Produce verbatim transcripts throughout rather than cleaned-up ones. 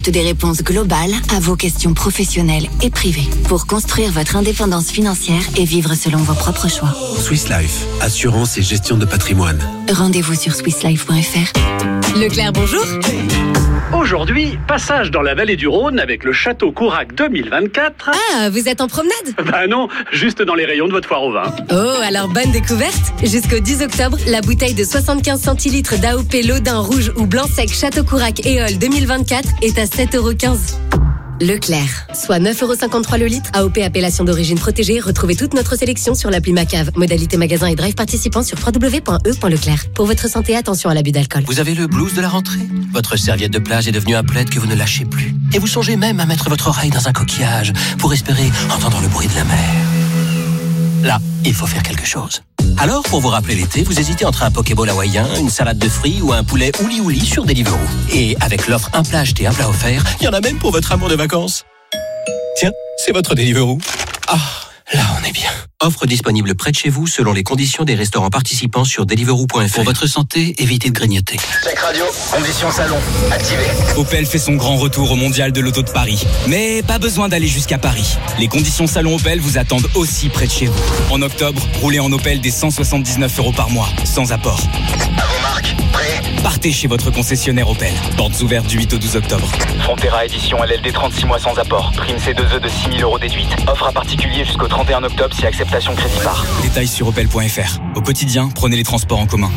apporte des réponses globales à vos questions professionnelles et privées pour construire votre indépendance financière et vivre selon vos propres choix. Swiss Life, assurance et gestion de patrimoine. Rendez-vous sur swiss life point f r. Leclerc, bonjour. Aujourd'hui, passage dans la vallée du Rhône avec le Château Courac deux mille vingt-quatre. Ah, vous êtes en promenade? Bah non, juste dans les rayons de votre foire au vin. Oh, alors bonne découverte. Jusqu'au dix octobre, la bouteille de soixante-quinze centilitres d'A O P Lodin rouge ou blanc sec Château Courac Éole deux mille vingt-quatre est à sept euros quinze. Leclerc, soit neuf euros cinquante-trois le litre. A O P appellation d'origine protégée. Retrouvez toute notre sélection sur l'appli Macave. Modalité magasin et drive participants sur w w w point e point leclerc. Pour votre santé, attention à l'abus d'alcool. Vous avez le blues de la rentrée? Votre serviette de plage est devenue un plaid que vous ne lâchez plus. Et vous songez même à mettre votre oreille dans un coquillage pour espérer entendre le bruit de la mer. Là, il faut faire quelque chose. Alors, pour vous rappeler l'été, vous hésitez entre un Pokéball hawaïen, une salade de fruits ou un poulet ouli ouli sur Deliveroo. Et avec l'offre un plat acheté, un plat offert, il y en a même pour votre amour de vacances. Tiens, c'est votre Deliveroo. Ah, là on est bien. Offre disponible près de chez vous selon les conditions des restaurants participants sur deliveroo point f r. Pour votre santé, évitez de grignoter. Check radio, conditions salon, activé. Opel fait son grand retour au Mondial de l'Auto de Paris. Mais pas besoin d'aller jusqu'à Paris. Les conditions salon Opel vous attendent aussi près de chez vous. En octobre, roulez en Opel des cent soixante-dix-neuf euros par mois, sans apport. À vos marques, prêt? Partez chez votre concessionnaire Opel. Portes ouvertes du huit au douze octobre. Frontera édition L L D trente-six mois sans apport. Prime C deux E de six mille euros déduite. Offre à particulier jusqu'au trente et un octobre si acceptation crédit par. Détails sur opel point f r. Au quotidien, prenez les transports en commun.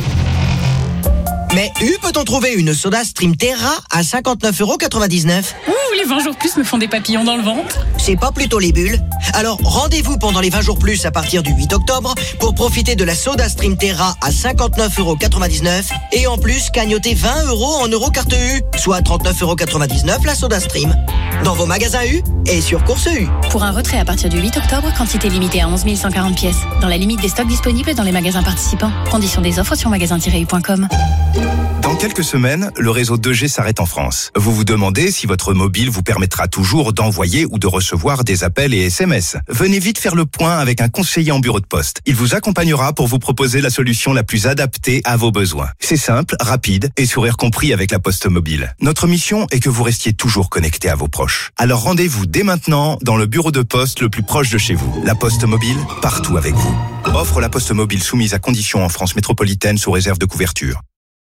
Mais U peut-on trouver une Soda Stream Terra à cinquante-neuf euros quatre-vingt-dix-neuf? Ouh, les vingt jours plus me font des papillons dans le ventre. C'est pas plutôt les bulles? Alors rendez-vous pendant les vingt jours plus à partir du huit octobre pour profiter de la Soda Stream Terra à cinquante-neuf euros quatre-vingt-dix-neuf et en plus cagnoter vingt euros en euro carte U, soit trente-neuf euros quatre-vingt-dix-neuf la Soda Stream. Dans vos magasins U et sur Course U. Pour un retrait à partir du huit octobre, quantité limitée à onze mille cent quarante pièces. Dans la limite des stocks disponibles dans les magasins participants. Conditions des offres sur magasin tiret u point com. Dans quelques semaines, le réseau deux G s'arrête en France. Vous vous demandez si votre mobile vous permettra toujours d'envoyer ou de recevoir des appels et S M S. Venez vite faire le point avec un conseiller en bureau de poste. Il vous accompagnera pour vous proposer la solution la plus adaptée à vos besoins. C'est simple, rapide et sourire compris avec la Poste Mobile. Notre mission est que vous restiez toujours connecté à vos proches. Alors rendez-vous dès maintenant dans le bureau de poste le plus proche de chez vous. La Poste Mobile, partout avec vous. Offre la Poste Mobile soumise à conditions en France métropolitaine sous réserve de couverture.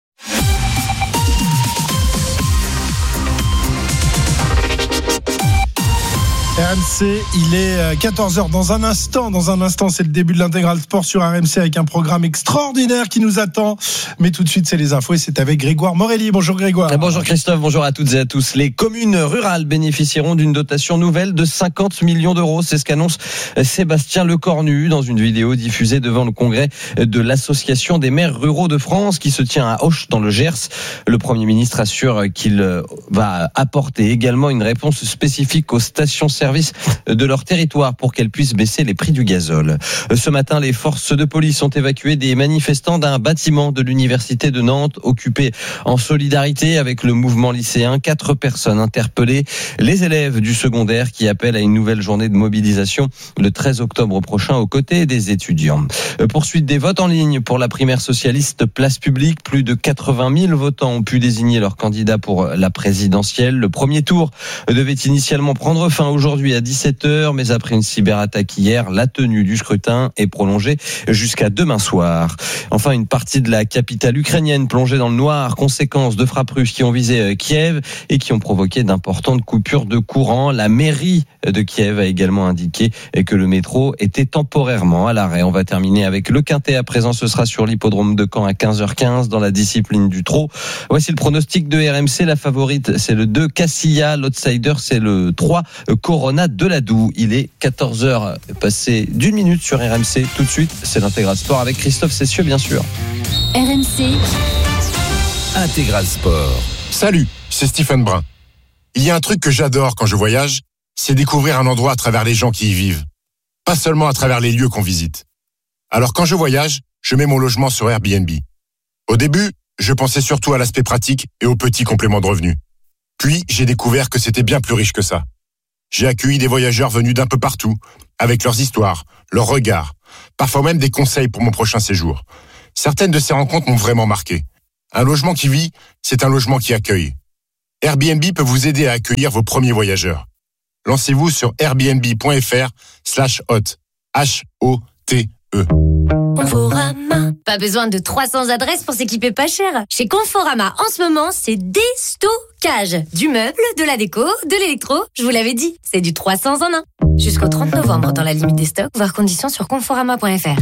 R M C, il est quatorze heures. Dans un instant, dans un instant, c'est le début de l'intégral sport sur R M C avec un programme extraordinaire qui nous attend. Mais tout de suite, c'est les infos et c'est avec Grégoire Morelli. Bonjour Grégoire. Bonjour Christophe, bonjour à toutes et à tous. Les communes rurales bénéficieront d'une dotation nouvelle de cinquante millions d'euros. C'est ce qu'annonce Sébastien Lecornu dans une vidéo diffusée devant le congrès de l'Association des maires ruraux de France qui se tient à Auch dans le Gers. Le Premier ministre assure qu'il va apporter également une réponse spécifique aux stations-service de leur territoire pour qu'elles puissent baisser les prix du gazole. Ce matin, les forces de police ont évacué des manifestants d'un bâtiment de l'université de Nantes occupé en solidarité avec le mouvement lycéen. Quatre personnes interpellées, les élèves du secondaire qui appellent à une nouvelle journée de mobilisation le treize octobre prochain aux côtés des étudiants. Poursuite des votes en ligne pour la primaire socialiste Place Publique. Plus de quatre-vingt mille votants ont pu désigner leur candidat pour la présidentielle. Le premier tour devait initialement prendre fin aujourd'hui à dix-sept heures, mais après une cyberattaque hier, la tenue du scrutin est prolongée jusqu'à demain soir. Enfin, une partie de la capitale ukrainienne plongée dans le noir, conséquence de frappes russes qui ont visé Kiev et qui ont provoqué d'importantes coupures de courant. La mairie de Kiev a également indiqué que le métro était temporairement à l'arrêt. On va terminer avec le Quintet. À présent, ce sera sur l'hippodrome de Caen à quinze heures quinze dans la discipline du trot. Voici le pronostic de R M C. La favorite, c'est le deux Cassilla. L'outsider, c'est le trois Corona de la Doue. Il est quatorze heures passé d'une minute sur R M C. Tout de suite, c'est l'intégral sport avec Christophe Cessieux, bien sûr. R M C Intégral sport. Salut, c'est Stephen Brun. Il y a un truc que j'adore quand je voyage, c'est découvrir un endroit à travers les gens qui y vivent. Pas seulement à travers les lieux qu'on visite. Alors quand je voyage, je mets mon logement sur Airbnb. Au début, je pensais surtout à l'aspect pratique et aux petits compléments de revenus. Puis, j'ai découvert que c'était bien plus riche que ça. J'ai accueilli des voyageurs venus d'un peu partout, avec leurs histoires, leurs regards, parfois même des conseils pour mon prochain séjour. Certaines de ces rencontres m'ont vraiment marqué. Un logement qui vit, c'est un logement qui accueille. Airbnb peut vous aider à accueillir vos premiers voyageurs. Lancez-vous sur airbnb.fr slash hôte. H O T E. Conforama. Pas besoin de trois cents adresses pour s'équiper pas cher. Chez Conforama, en ce moment, c'est déstockage. Du meuble, de la déco, de l'électro. Je vous l'avais dit, c'est du trois cents en un. Jusqu'au trente novembre, dans la limite des stocks, voir conditions sur conforama point f r.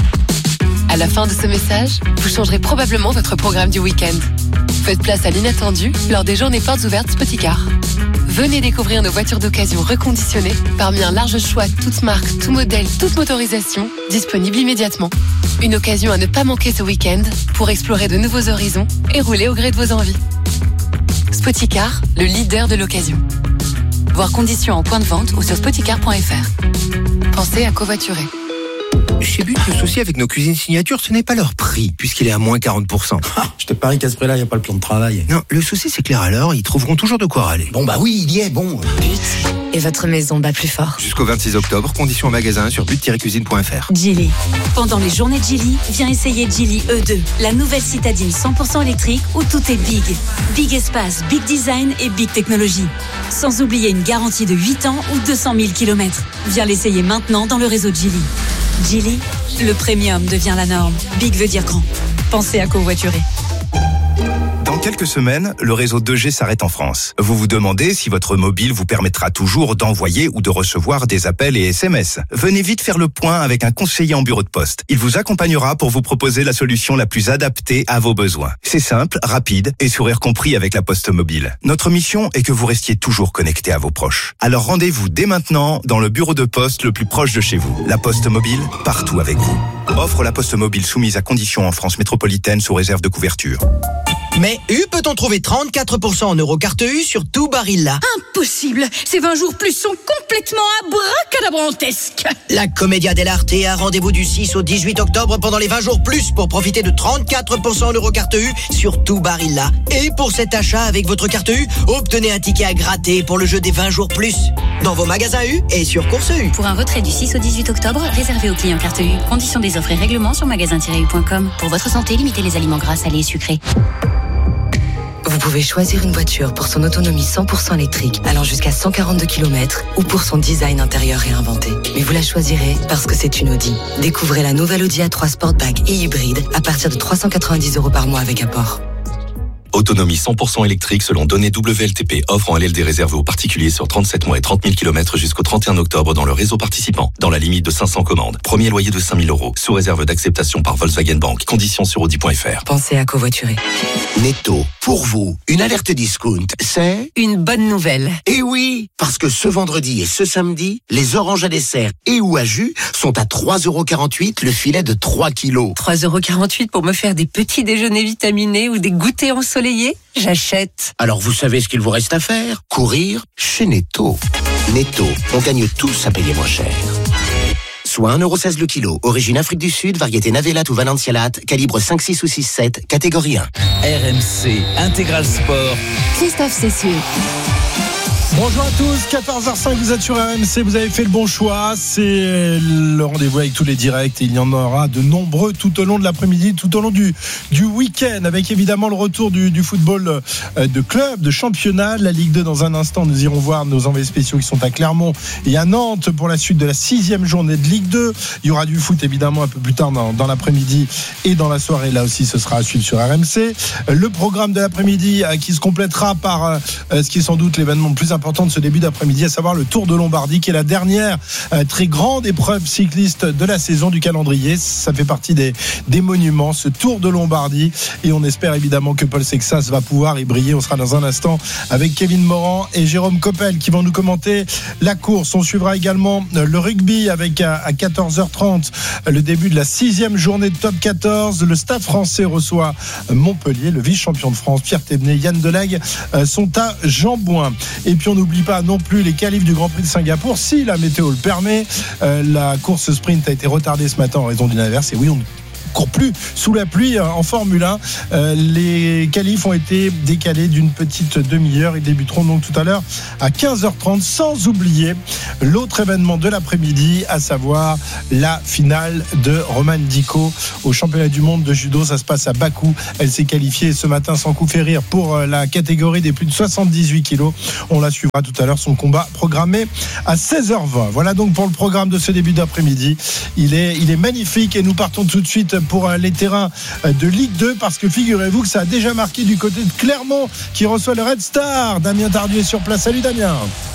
À la fin de ce message, vous changerez probablement votre programme du week-end. Faites place à l'inattendu lors des journées portes ouvertes Spoticar. Venez découvrir nos voitures d'occasion reconditionnées parmi un large choix, toutes marques, tout modèle, toute motorisation, disponible immédiatement. Une occasion à ne pas manquer ce week-end pour explorer de nouveaux horizons et rouler au gré de vos envies. Spoticar, le leader de l'occasion. Voir conditions en point de vente ou sur spoticar point f r. Pensez à covoiturer. Chez But, le souci avec nos cuisines signatures, ce n'est pas leur prix, puisqu'il est à moins quarante pour cent. Ah, je te parie qu'à ce prix-là, il n'y a pas le plan de travail. Non, le souci, c'est que les râleurs, ils trouveront toujours de quoi râler. Bon, bah oui, il y est, bon. But, et votre maison bat plus fort. Jusqu'au vingt-six octobre, conditions en magasin sur but tiret cuisine point f r. Geely. Pendant les journées Geely, viens essayer Geely E deux, la nouvelle citadine cent pour cent électrique où tout est big. Big espace, big design et big technologie. Sans oublier une garantie de huit ans ou deux cent mille kilomètres. Viens l'essayer maintenant dans le réseau Geely. Geely, le premium devient la norme. Big veut dire grand. Pensez à covoiturer. Dans quelques semaines, le réseau deux G s'arrête en France. Vous vous demandez si votre mobile vous permettra toujours d'envoyer ou de recevoir des appels et S M S. Venez vite faire le point avec un conseiller en bureau de poste. Il vous accompagnera pour vous proposer la solution la plus adaptée à vos besoins. C'est simple, rapide et sourire compris avec la Poste Mobile. Notre mission est que vous restiez toujours connecté à vos proches. Alors rendez-vous dès maintenant dans le bureau de poste le plus proche de chez vous. La Poste Mobile, partout avec vous. Offre la Poste Mobile soumise à conditions en France métropolitaine sous réserve de couverture. Mais U peut-on trouver trente-quatre pour cent en Eurocarte U sur tout Barilla? Impossible. Ces vingt jours plus sont complètement abracadabrantesques. La Commedia dell'Arte a rendez-vous du six au dix-huit octobre pendant les vingt jours plus pour profiter de trente-quatre pour cent en Eurocarte U sur tout Barilla. Et pour cet achat avec votre carte U, obtenez un ticket à gratter pour le jeu des vingt jours plus. Dans vos magasins U et sur Course U. Pour un retrait du six au dix-huit octobre, réservé aux clients carte U. Conditions des offres et règlements sur magasin tiret u point com. Pour votre santé, limitez les aliments gras, salés et sucrés. Vous pouvez choisir une voiture pour son autonomie cent pour cent électrique, allant jusqu'à cent quarante-deux kilomètres, ou pour son design intérieur réinventé. Mais vous la choisirez parce que c'est une Audi. Découvrez la nouvelle Audi A trois Sportback et hybride à partir de trois cent quatre-vingt-dix euros par mois avec apport. Autonomie cent pour cent électrique selon données W L T P. Offre en L L D réservée aux particuliers sur trente-sept mois et trente mille kilomètres jusqu'au trente et un octobre dans le réseau participant. Dans la limite de cinq cents commandes. Premier loyer de cinq mille euros. Sous réserve d'acceptation par Volkswagen Bank. Conditions sur audi point f r. Pensez à covoiturer. Netto, pour vous, une alerte discount, c'est une bonne nouvelle. Eh oui, parce que ce vendredi et ce samedi, les oranges à dessert et ou à jus sont à trois euros quarante-huit le filet de trois kilos. trois euros quarante-huit pour me faire des petits déjeuners vitaminés ou des goûters ensoleillés? J'achète. Alors vous savez ce qu'il vous reste à faire? Courir chez Netto. Netto, on gagne tous à payer moins cher. Soit un euro seize le kilo, origine Afrique du Sud, variété Navelat ou Valencialat, calibre cinq, six ou six, sept, catégorie un. R M C Intégral Sport. Christophe Cessieux. Bonjour à tous, quatorze heures cinq, vous êtes sur R M C, vous avez fait le bon choix, c'est le rendez-vous avec tous les directs et il y en aura de nombreux tout au long de l'après-midi, tout au long du, du week-end, avec évidemment le retour du, du football de club, de championnat, la Ligue deux dans un instant, nous irons voir nos envoyés spéciaux qui sont à Clermont et à Nantes pour la suite de la sixième journée de Ligue deux, il y aura du foot évidemment un peu plus tard dans, dans l'après-midi et dans la soirée, là aussi ce sera à suivre sur R M C, le programme de l'après-midi qui se complétera par ce qui est sans doute l'événement le plus important important de ce début d'après-midi, à savoir le Tour de Lombardie, qui est la dernière euh, très grande épreuve cycliste de la saison du calendrier. Ça fait partie des, des monuments, ce Tour de Lombardie, et on espère évidemment que Paul Sexas va pouvoir y briller. On sera dans un instant avec Kevin Morand et Jérôme Coppel qui vont nous commenter la course. On suivra également le rugby avec à, à quatorze heures trente le début de la sixième journée de Top quatorze. Le Stade français reçoit Montpellier, le vice-champion de France Pierre Thévenet, Yann Delague euh, sont à Jambouin. Et puis on n'oublie pas non plus les qualifs du Grand Prix de Singapour, si la météo le permet. Euh, la course sprint a été retardée ce matin en raison d'une averse, et oui, on court plus sous la pluie en Formule un. Euh, les qualifs ont été décalés d'une petite demi-heure. Ils débuteront donc tout à l'heure à quinze heures trente, sans oublier l'autre événement de l'après-midi, à savoir la finale de Romane Diko au championnat du monde de judo. Ça se passe à Bakou. Elle s'est qualifiée ce matin sans coup férir pour la catégorie des plus de soixante-dix-huit kilos. On la suivra tout à l'heure, son combat programmé à seize heures vingt. Voilà donc pour le programme de ce début d'après-midi. Il est, il est magnifique et nous partons tout de suite pour les terrains de Ligue deux, parce que figurez-vous que ça a déjà marqué du côté de Clermont qui reçoit le Red Star. Damien Tardieu est sur place. Salut Damien.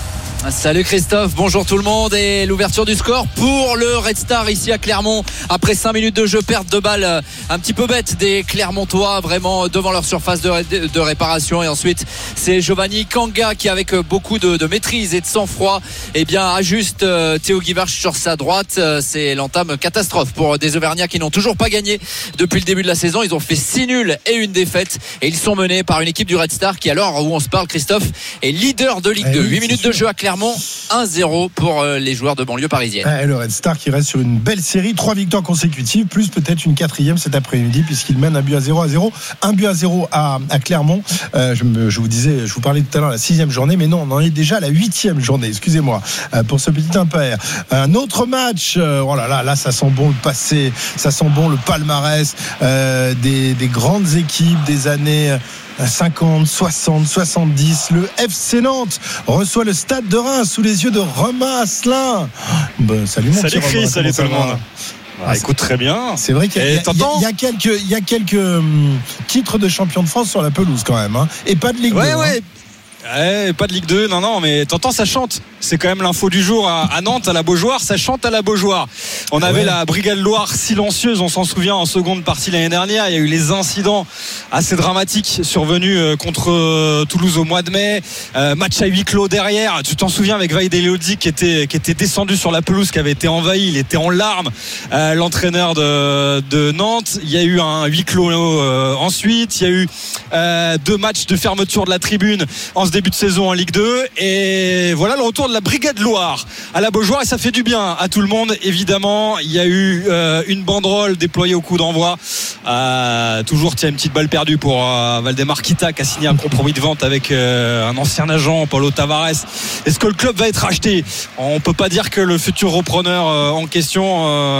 Salut Christophe, bonjour tout le monde. Et l'ouverture du score pour le Red Star ici à Clermont. Après cinq minutes de jeu, perte de balle un petit peu bête des Clermontois, vraiment devant leur surface de, ré- de réparation. Et ensuite c'est Giovanni Kanga qui, avec beaucoup de, de maîtrise et de sang-froid, eh bien, ajuste euh, Théo Guivarch sur sa droite. euh, C'est l'entame catastrophe pour des Auvergnats qui n'ont toujours pas gagné depuis le début de la saison. Ils ont fait six nuls et une défaite, et ils sont menés par une équipe du Red Star qui, à l'heure où on se parle, Christophe, est leader de Ligue deux. oui, huit minutes sûr. de jeu à Clermont, un zéro pour les joueurs de banlieue parisienne. Et le Red Star qui reste sur une belle série, trois victoires consécutives, plus peut-être une quatrième cet après-midi, puisqu'il mène un but à zéro à zéro, un but à zéro à, à Clermont. Euh, je, me, je vous disais, je vous parlais tout à l'heure la sixième journée, mais non, on en est déjà à la huitième journée, excusez-moi, euh, pour ce petit impair. Un autre match, euh, oh là là, là ça sent bon le passé, ça sent bon le palmarès euh, des, des grandes équipes des années cinquante, soixante, soixante-dix. Le F C Nantes reçoit le Stade de Reims sous les yeux de Romain Asselin. Ben, salut mon salut petit Chris, Romain, salut tout le va monde. Ah, écoute, très bien. C'est vrai qu'il y a, il y a, il y a quelques, il y a quelques hum, titres de champion de France sur la pelouse quand même, hein, et pas de Ligue ouais, deux. Ouais. Hein. Ouais, pas de Ligue deux, non, non, mais t'entends, ça chante. C'est quand même l'info du jour à, à Nantes, à la Beaujoire. Ça chante à la Beaujoire. On avait ouais. la Brigade Loire silencieuse, on s'en souvient, en seconde partie l'année dernière. Il y a eu les incidents assez dramatiques survenus contre Toulouse au mois de mai. Euh, match à huis clos derrière. Tu t'en souviens avec Vaïd Eliodzi qui était, qui était descendu sur la pelouse, qui avait été envahi. Il était en larmes, euh, l'entraîneur de, de Nantes. Il y a eu un huis clos euh, ensuite. Il y a eu euh, deux matchs de fermeture de la tribune en ce début de saison en Ligue deux, et voilà le retour de la Brigade Loire à la Beaujoire, et ça fait du bien à tout le monde. Évidemment, il y a eu euh, une banderole déployée au coup d'envoi. Euh, toujours, tiens, une petite balle perdue pour euh, Valdemar Kita, qui a signé un compromis de vente avec euh, un ancien agent, Paulo Tavares. Est-ce que le club va être racheté? On peut pas dire que le futur repreneur euh, en question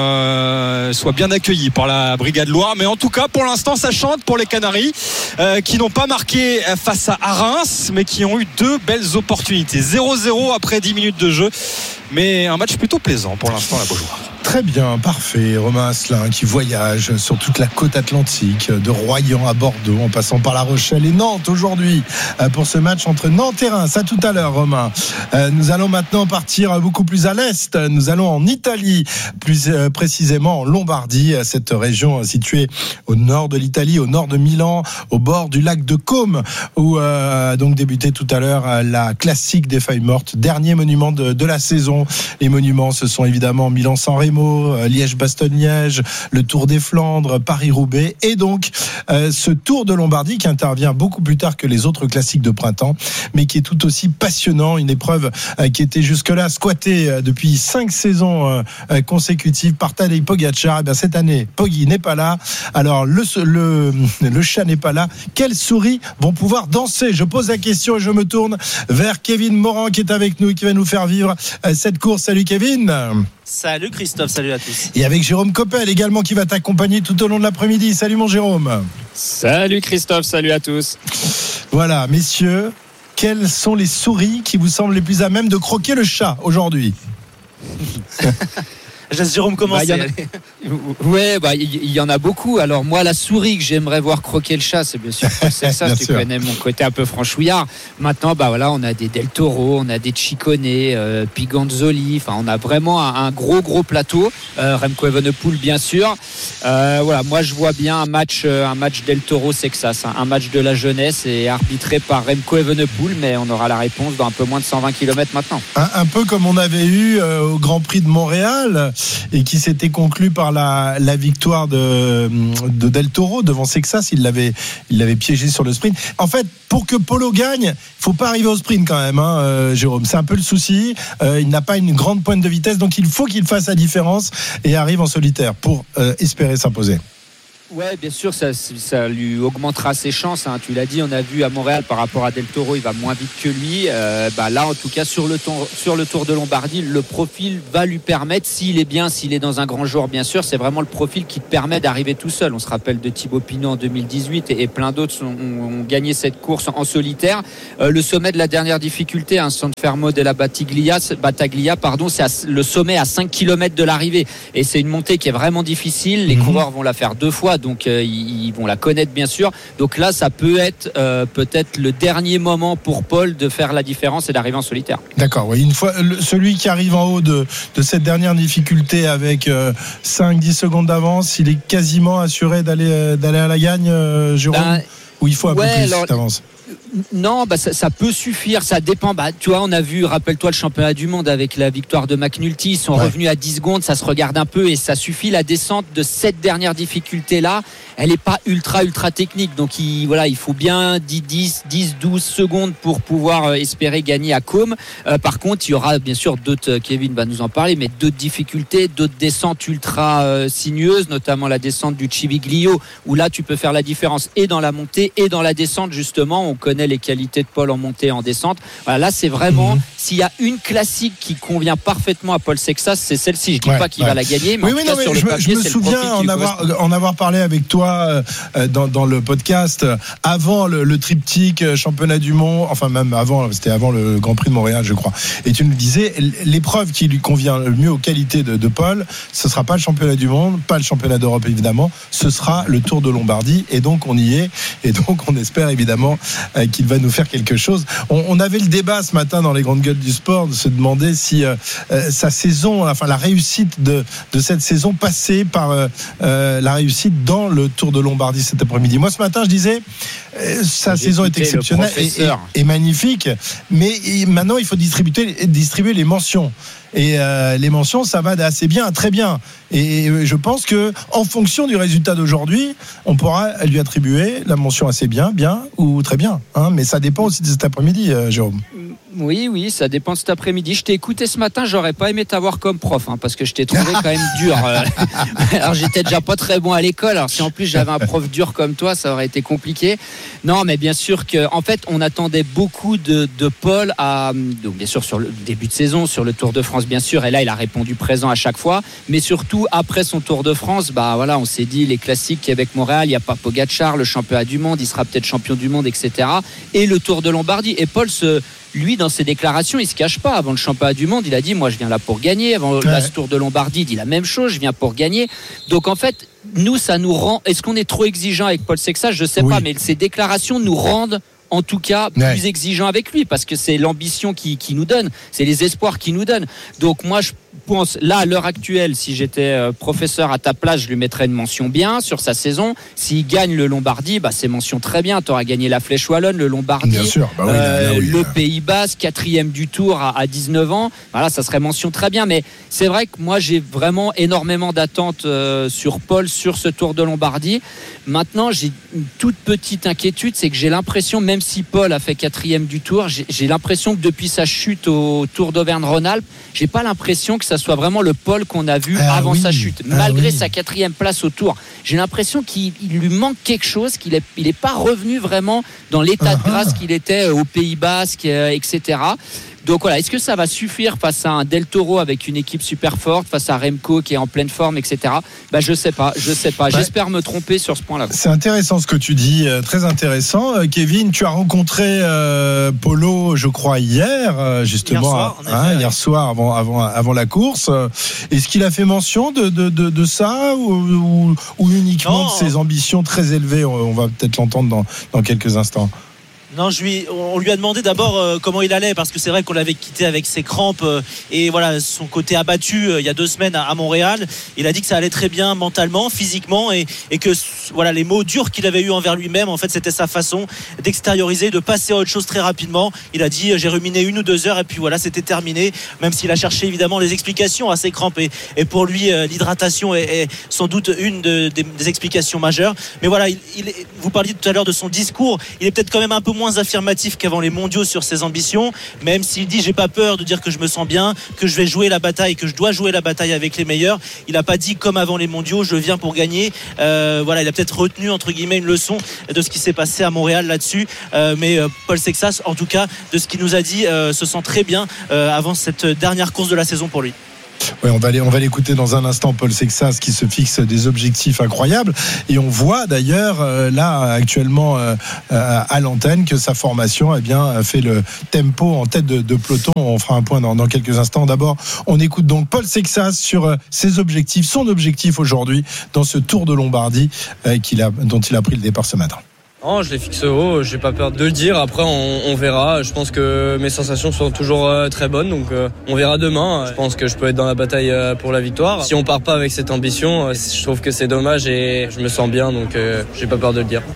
euh, soit bien accueilli par la Brigade Loire, mais en tout cas, pour l'instant, ça chante pour les Canaries, euh, qui n'ont pas marqué face à Reims, mais qui ont eu deux belles opportunités. zéro zéro après dix minutes de jeu, mais un match plutôt plaisant pour l'instant à la Beaujoire. Très bien, parfait. Romain Asselin qui voyage sur toute la côte atlantique, de Royan à Bordeaux, en passant par La Rochelle et Nantes aujourd'hui, pour ce match entre Nantes et Reims. À tout à l'heure, Romain. Nous allons maintenant partir beaucoup plus à l'est. Nous allons en Italie, plus précisément en Lombardie, cette région située au nord de l'Italie, au nord de Milan, au bord du lac de Côme, où a donc débuté tout à l'heure la classique des feuilles mortes, dernier monument de, de la saison. Les monuments, ce sont évidemment Milan-San Remo, Liège-Bastogne-Liège, le Tour des Flandres, Paris-Roubaix, et donc euh, ce Tour de Lombardie qui intervient beaucoup plus tard que les autres classiques de printemps, mais qui est tout aussi passionnant, une épreuve euh, qui était jusque-là squattée euh, depuis cinq saisons euh, consécutives par Tadej Pogacar. Et bien cette année, Poggi n'est pas là, alors le, le, le chat n'est pas là. Quelles souris vont pouvoir danser? Je pose la question et je me tourne vers Kevin Morand qui est avec nous et qui va nous faire vivre euh, cette course. Salut Kevin. Salut Christophe, salut à tous. Et avec Jérôme Coppel également qui va t'accompagner tout au long de l'après-midi. Salut mon Jérôme. Salut Christophe, salut à tous. Voilà, messieurs, quelles sont les souris qui vous semblent les plus à même de croquer le chat aujourd'hui? Je laisse Jérôme commencer. Bah, ouais, bah il y, y en a beaucoup. Alors moi, la souris que j'aimerais voir croquer le chat, c'est bien sûr c'est ça. Tu sûr. connais mon côté un peu franchouillard. Maintenant, bah voilà, on a des Del Toro, on a des Ciccone, euh, Piganzoli. Enfin, on a vraiment un, un gros gros plateau. Euh, Remco Evenepoel, bien sûr. Euh, voilà, moi je vois bien un match, euh, un match Del Toro Sexas, hein, un match de la jeunesse et arbitré par Remco Evenepoel, mais on aura la réponse dans un peu moins de cent vingt kilomètres maintenant. Un, un peu comme on avait eu euh, au Grand Prix de Montréal, et qui s'était conclu par la, la victoire de, de Del Toro devant Sexas. Il l'avait, il l'avait piégé sur le sprint. En fait, pour que Polo gagne, il ne faut pas arriver au sprint quand même, hein, euh, Jérôme. C'est un peu le souci. Euh, il n'a pas une grande pointe de vitesse, donc il faut qu'il fasse la différence et arrive en solitaire pour euh, espérer s'imposer. Ouais, bien sûr, ça, ça lui augmentera ses chances. Hein. Tu l'as dit, on a vu à Montréal par rapport à Del Toro, il va moins vite que lui. Euh, bah là, en tout cas, sur le, tour, sur le Tour de Lombardie, le profil va lui permettre, s'il est bien, s'il est dans un grand jour, bien sûr, c'est vraiment le profil qui te permet d'arriver tout seul. On se rappelle de Thibaut Pinot en deux mille dix-huit et, et plein d'autres ont, ont gagné cette course en, en solitaire. Euh, le sommet de la dernière difficulté, hein, San Fermo della Battaglia, Battaglia pardon, c'est à, le sommet à cinq kilomètres de l'arrivée. Et c'est une montée qui est vraiment difficile. Les mmh. coureurs vont la faire deux fois. Donc euh, ils, ils vont la connaître bien sûr. Donc là ça peut être euh, peut-être le dernier moment pour Paul de faire la différence et d'arriver en solitaire. D'accord, oui. Une fois le, celui qui arrive en haut de, de cette dernière difficulté avec euh, cinq dix secondes d'avance, il est quasiment assuré d'aller, euh, d'aller à la gagne, euh, Jérôme ben, ou il faut un ouais, peu plus alors, d'avance? Non, bah ça, ça peut suffire, ça dépend. Bah, tu vois, on a vu, rappelle-toi le championnat du monde avec la victoire de McNulty, ils sont ouais. revenus à dix secondes, ça se regarde un peu et ça suffit. La descente de cette dernière difficulté-là, elle n'est pas ultra, ultra technique. Donc, il, voilà, il faut bien dix, douze secondes pour pouvoir espérer gagner à Côme. Euh, par contre, il y aura bien sûr d'autres, Kevin va nous en parler, mais d'autres difficultés, d'autres descentes ultra euh, sinueuses, notamment la descente du Civiglio, où là, tu peux faire la différence et dans la montée et dans la descente, justement. On connaît les qualités de Paul en montée et en descente. Voilà, là, c'est vraiment, mmh. s'il y a une classique qui convient parfaitement à Paul Sexas, c'est celle-ci. Je ne dis ouais, pas qu'il ouais. va la gagner, mais oui, en oui, tout cas, non, sur je, le papier, je me c'est souviens le en avoir, en avoir parlé avec toi euh, dans, dans le podcast euh, avant le, le triptyque euh, championnat du monde, enfin même avant, c'était avant le Grand Prix de Montréal, je crois. Et tu nous disais, l'épreuve qui lui convient le mieux aux qualités de, de Paul, ce ne sera pas le championnat du monde, pas le championnat d'Europe évidemment, ce sera le Tour de Lombardie. Et donc on y est. Et donc on espère évidemment euh, qu'il va nous faire quelque chose. On, on avait le débat ce matin dans les grandes gueules du sport de se demander si euh, euh, sa saison, enfin la réussite de, de cette saison passait par euh, euh, la réussite dans le Tour de Lombardie cet après-midi. Moi ce matin je disais euh, sa J'ai saison est exceptionnelle et, et, et magnifique, mais maintenant il faut distribuer, distribuer les mentions. Et euh, les mentions, ça va assez bien, très bien. Et je pense que, en fonction du résultat d'aujourd'hui, on pourra lui attribuer la mention assez bien, bien ou très bien. Hein, mais ça dépend aussi de cet après-midi, euh, Jérôme. Oui, oui, ça dépend de cet après-midi. Je t'ai écouté ce matin, j'aurais pas aimé t'avoir comme prof, hein, parce que je t'ai trouvé quand même dur. Alors j'étais déjà pas très bon à l'école. Alors si en plus j'avais un prof dur comme toi, ça aurait été compliqué. Non, mais bien sûr que, en fait, on attendait beaucoup de, de Paul à, donc bien sûr sur le début de saison, sur le Tour de France, bien sûr. Et là, il a répondu présent à chaque fois. Mais surtout après son Tour de France, bah voilà, on s'est dit les classiques Québec-Montréal, il n'y a pas Pogacar, le championnat du monde, il sera peut-être champion du monde, et cetera. Et le Tour de Lombardie. Et Paul se Lui, dans ses déclarations, il se cache pas. Avant le championnat du monde, il a dit, moi, je viens là pour gagner. Avant ouais. la Tour de Lombardie, il dit la même chose, je viens pour gagner. Donc, en fait, nous, ça nous rend. Est-ce qu'on est trop exigeant avec Paul Sexas? Je sais oui. pas, mais ces déclarations nous rendent, en tout cas, plus ouais. exigeants avec lui, parce que c'est l'ambition qui, qui nous donne, c'est les espoirs qui nous donne. Donc, moi, je pense, là, à l'heure actuelle, si j'étais professeur à ta place, je lui mettrais une mention bien sur sa saison. S'il gagne le Lombardie, bah, c'est mention très bien. Tu auras gagné la Flèche Wallonne, le Lombardie, bien sûr. Bah oui, euh, là, oui, le là. Pays Basque, quatrième du Tour à, à dix-neuf ans. Voilà, ça serait mention très bien. Mais c'est vrai que moi, j'ai vraiment énormément d'attentes euh, sur Paul, sur ce Tour de Lombardie. Maintenant, j'ai une toute petite inquiétude, c'est que j'ai l'impression, même si Paul a fait quatrième du Tour, j'ai, j'ai l'impression que depuis sa chute au Tour d'Auvergne-Rhône-Alpes, j'ai pas l'impression que ça soit vraiment le Paul qu'on a vu ah avant oui. sa chute. Malgré ah oui. sa quatrième place au Tour, j'ai l'impression qu'il il lui manque quelque chose, qu'il est, il est pas revenu vraiment dans l'état uh-huh. de grâce qu'il était au Pays Basque, euh, et cetera. Donc voilà, est-ce que ça va suffire face à un Del Toro avec une équipe super forte, face à Remco qui est en pleine forme, et cetera. Bah je sais pas, je sais pas. Ouais. J'espère me tromper sur ce point-là. C'est intéressant ce que tu dis, euh, très intéressant. Euh, Kevin, tu as rencontré euh, Polo, je crois hier, euh, justement, hier soir, hein, effet, hier soir avant, avant, avant la course. Est-ce qu'il a fait mention de, de, de, de ça ou, ou, ou uniquement non. de ses ambitions très élevées? On va peut-être l'entendre dans, dans quelques instants. Non, je lui, on lui a demandé d'abord euh, comment il allait, parce que c'est vrai qu'on l'avait quitté avec ses crampes euh, et voilà son côté abattu euh, il y a deux semaines à, à Montréal. Il a dit que ça allait très bien mentalement, physiquement, et, et que voilà les mots durs qu'il avait eu envers lui-même, en fait, c'était sa façon d'extérioriser, de passer à autre chose très rapidement. Il a dit j'ai ruminé une ou deux heures et puis voilà, c'était terminé. Même s'il a cherché évidemment les explications à ses crampes et, et pour lui euh, l'hydratation est, est sans doute une de, des, des explications majeures. Mais voilà, il, il, vous parliez tout à l'heure de son discours. Il est peut-être quand même un peu moins moins affirmatif qu'avant les mondiaux sur ses ambitions, même s'il dit j'ai pas peur de dire que je me sens bien, que je vais jouer la bataille, que je dois jouer la bataille avec les meilleurs. Il n'a pas dit comme avant les mondiaux je viens pour gagner. Euh, voilà, il a peut-être retenu entre guillemets une leçon de ce qui s'est passé à Montréal là-dessus, euh, mais euh, Paul Sexas en tout cas de ce qu'il nous a dit euh, se sent très bien euh, avant cette dernière course de la saison pour lui. Ouais, on va aller, on va l'écouter dans un instant, Paul Sexas, qui se fixe des objectifs incroyables. Et on voit d'ailleurs euh, là actuellement euh, à l'antenne que sa formation, eh bien, fait le tempo en tête de, de peloton. On fera un point dans, dans quelques instants. D'abord, on écoute donc Paul Sexas sur euh, ses objectifs, son objectif aujourd'hui dans ce Tour de Lombardie euh, qu'il a, dont il a pris le départ ce matin. Non, je les fixe haut, j'ai pas peur de le dire. Après, on, on verra. Je pense que mes sensations sont toujours euh, très bonnes, donc euh, on verra demain. Je pense que je peux être dans la bataille euh, pour la victoire. Si on part pas avec cette ambition, euh, je trouve que c'est dommage et je me sens bien, donc euh, j'ai pas peur de le dire.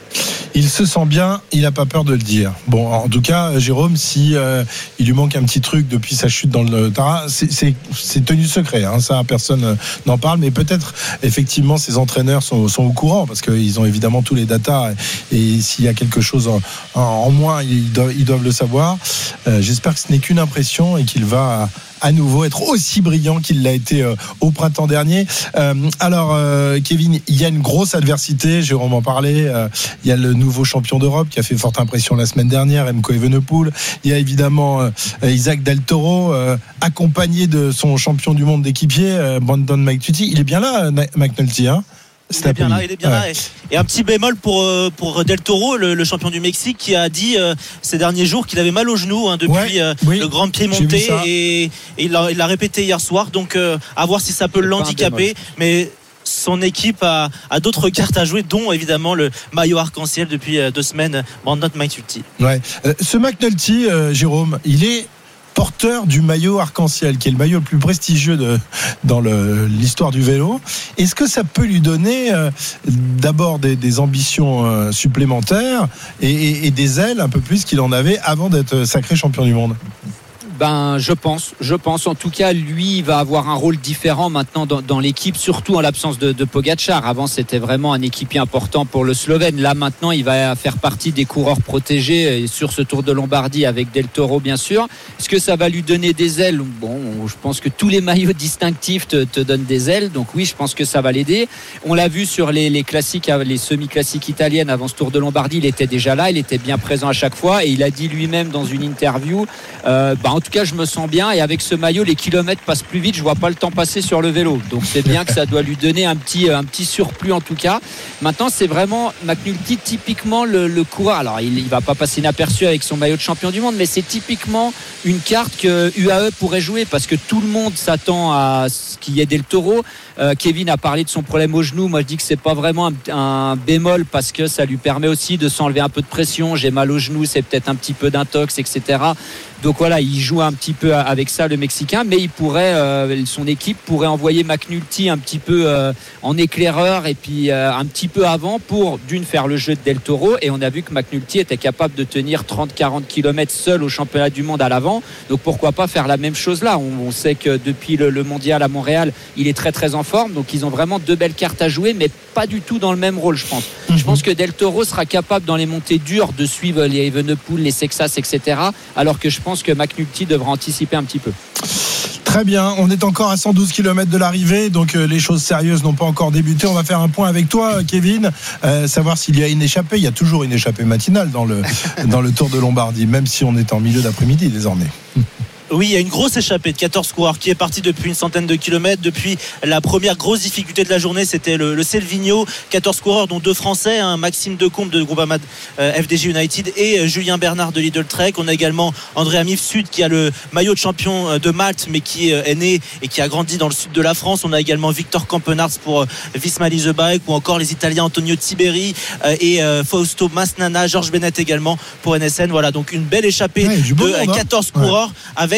Il se sent bien, il n'a pas peur de le dire. Bon, en tout cas, Jérôme, si euh, il lui manque un petit truc depuis sa chute dans le Tara, c'est, c'est, c'est tenu secret. Hein, ça, personne n'en parle. Mais peut-être, effectivement, ses entraîneurs sont, sont au courant parce qu'ils ont évidemment tous les datas. Et, et s'il y a quelque chose en, en, en moins, ils doivent, ils doivent le savoir. Euh, j'espère que ce n'est qu'une impression et qu'il va à nouveau être aussi brillant qu'il l'a été euh, au printemps dernier. Euh, alors, euh, Kevin, il y a une grosse adversité. Jérôme en parlait. Euh, il y a le nouveau champion d'Europe qui a fait forte impression la semaine dernière, Remco Evenepoel. Il y a évidemment euh, Isaac Del Toro, euh, accompagné de son champion du monde d'équipier, euh, Brandon McNulty. Il est bien là, McNulty, hein? Il est bien là, il est bien ouais. là. Et, et un petit bémol pour, pour Del Toro, le, le champion du Mexique, qui a dit euh, ces derniers jours qu'il avait mal au genou hein, depuis ouais, euh, oui, le grand pied monté. Et, et il, l'a, il l'a répété hier soir. Donc, euh, à voir si ça peut c'est l'handicaper. Mais son équipe a, a d'autres cartes à jouer, dont évidemment le maillot arc-en-ciel depuis deux semaines, Brandon McNulty. Ouais. Euh, ce McNulty, euh, Jérôme, il est porteur du maillot arc-en-ciel, qui est le maillot le plus prestigieux de, dans le, l'histoire du vélo. Est-ce que ça peut lui donner euh, d'abord des, des ambitions euh, supplémentaires et, et, et des ailes un peu plus qu'il en avait avant d'être sacré champion du monde ? Ben, je pense, je pense. En tout cas, lui, il va avoir un rôle différent maintenant dans, dans l'équipe, surtout en l'absence de, de Pogačar. Avant, c'était vraiment un équipier important pour le Slovène. Là, maintenant, il va faire partie des coureurs protégés sur ce Tour de Lombardie avec Del Toro, bien sûr. Est-ce que ça va lui donner des ailes ? Bon, je pense que tous les maillots distinctifs te, te donnent des ailes. Donc oui, je pense que ça va l'aider. On l'a vu sur les, les classiques, les semi-classiques italiennes avant ce Tour de Lombardie. Il était déjà là, il était bien présent à chaque fois. Et il a dit lui-même dans une interview, euh, bah, en tout En tout cas, je me sens bien et avec ce maillot, les kilomètres passent plus vite. Je vois pas le temps passer sur le vélo. Donc c'est bien que ça doit lui donner un petit, un petit surplus en tout cas. Maintenant, c'est vraiment McNulty typiquement le, le coureur. Alors, il, il va pas passer inaperçu avec son maillot de champion du monde, mais c'est typiquement une carte que U A E pourrait jouer parce que tout le monde s'attend à ce qu'il y ait Del Toro. Euh, Kevin a parlé de son problème au genou. Moi, je dis que c'est pas vraiment un, un bémol parce que ça lui permet aussi de s'enlever un peu de pression. J'ai mal au genou, c'est peut-être un petit peu d'intox, et cetera. Donc voilà, il joue un petit peu avec ça, le Mexicain, mais il pourrait, euh, son équipe pourrait envoyer McNulty un petit peu euh, en éclaireur et puis euh, un petit peu avant pour d'une faire le jeu de Del Toro. Et on a vu que McNulty était capable de tenir trente à quarante kilomètres seul au championnat du monde à l'avant. Donc pourquoi pas faire la même chose là ? On, on sait que depuis le, le mondial à Montréal, il est très très en forme. Donc ils ont vraiment deux belles cartes à jouer, mais pas du tout dans le même rôle, je pense. Mm-hmm. Je pense que Del Toro sera capable dans les montées dures de suivre les Evenepoel, les Sexas, et cetera. Alors que je pense que McNulty devra anticiper un petit peu. Très bien, on est encore à cent douze kilomètres de l'arrivée, donc euh, les choses sérieuses n'ont pas encore débuté. On va faire un point avec toi, Kevin, euh, savoir s'il y a une échappée. Il y a toujours une échappée matinale dans le, dans le Tour de Lombardie, même si on est en milieu d'après-midi désormais. Oui, il y a une grosse échappée de quatorze coureurs qui est partie depuis une centaine de kilomètres. Depuis la première grosse difficulté de la journée, c'était le, le Selvigno. quatorze coureurs, dont deux Français, hein, Maxime Decombe de Groupama euh, F D J United et euh, Julien Bernard de Lidl Trek. On a également Andrea Mifsud qui a le maillot de champion de Malte, mais qui euh, est né et qui a grandi dans le sud de la France. On a également Victor Campenarts pour euh, Visma Leasebike, ou encore les Italiens Antonio Tiberi euh, et euh, Fausto Masnana, Georges Bennett également pour N S N. Voilà, donc une belle échappée ouais, de bon, quatorze hein. coureurs ouais. avec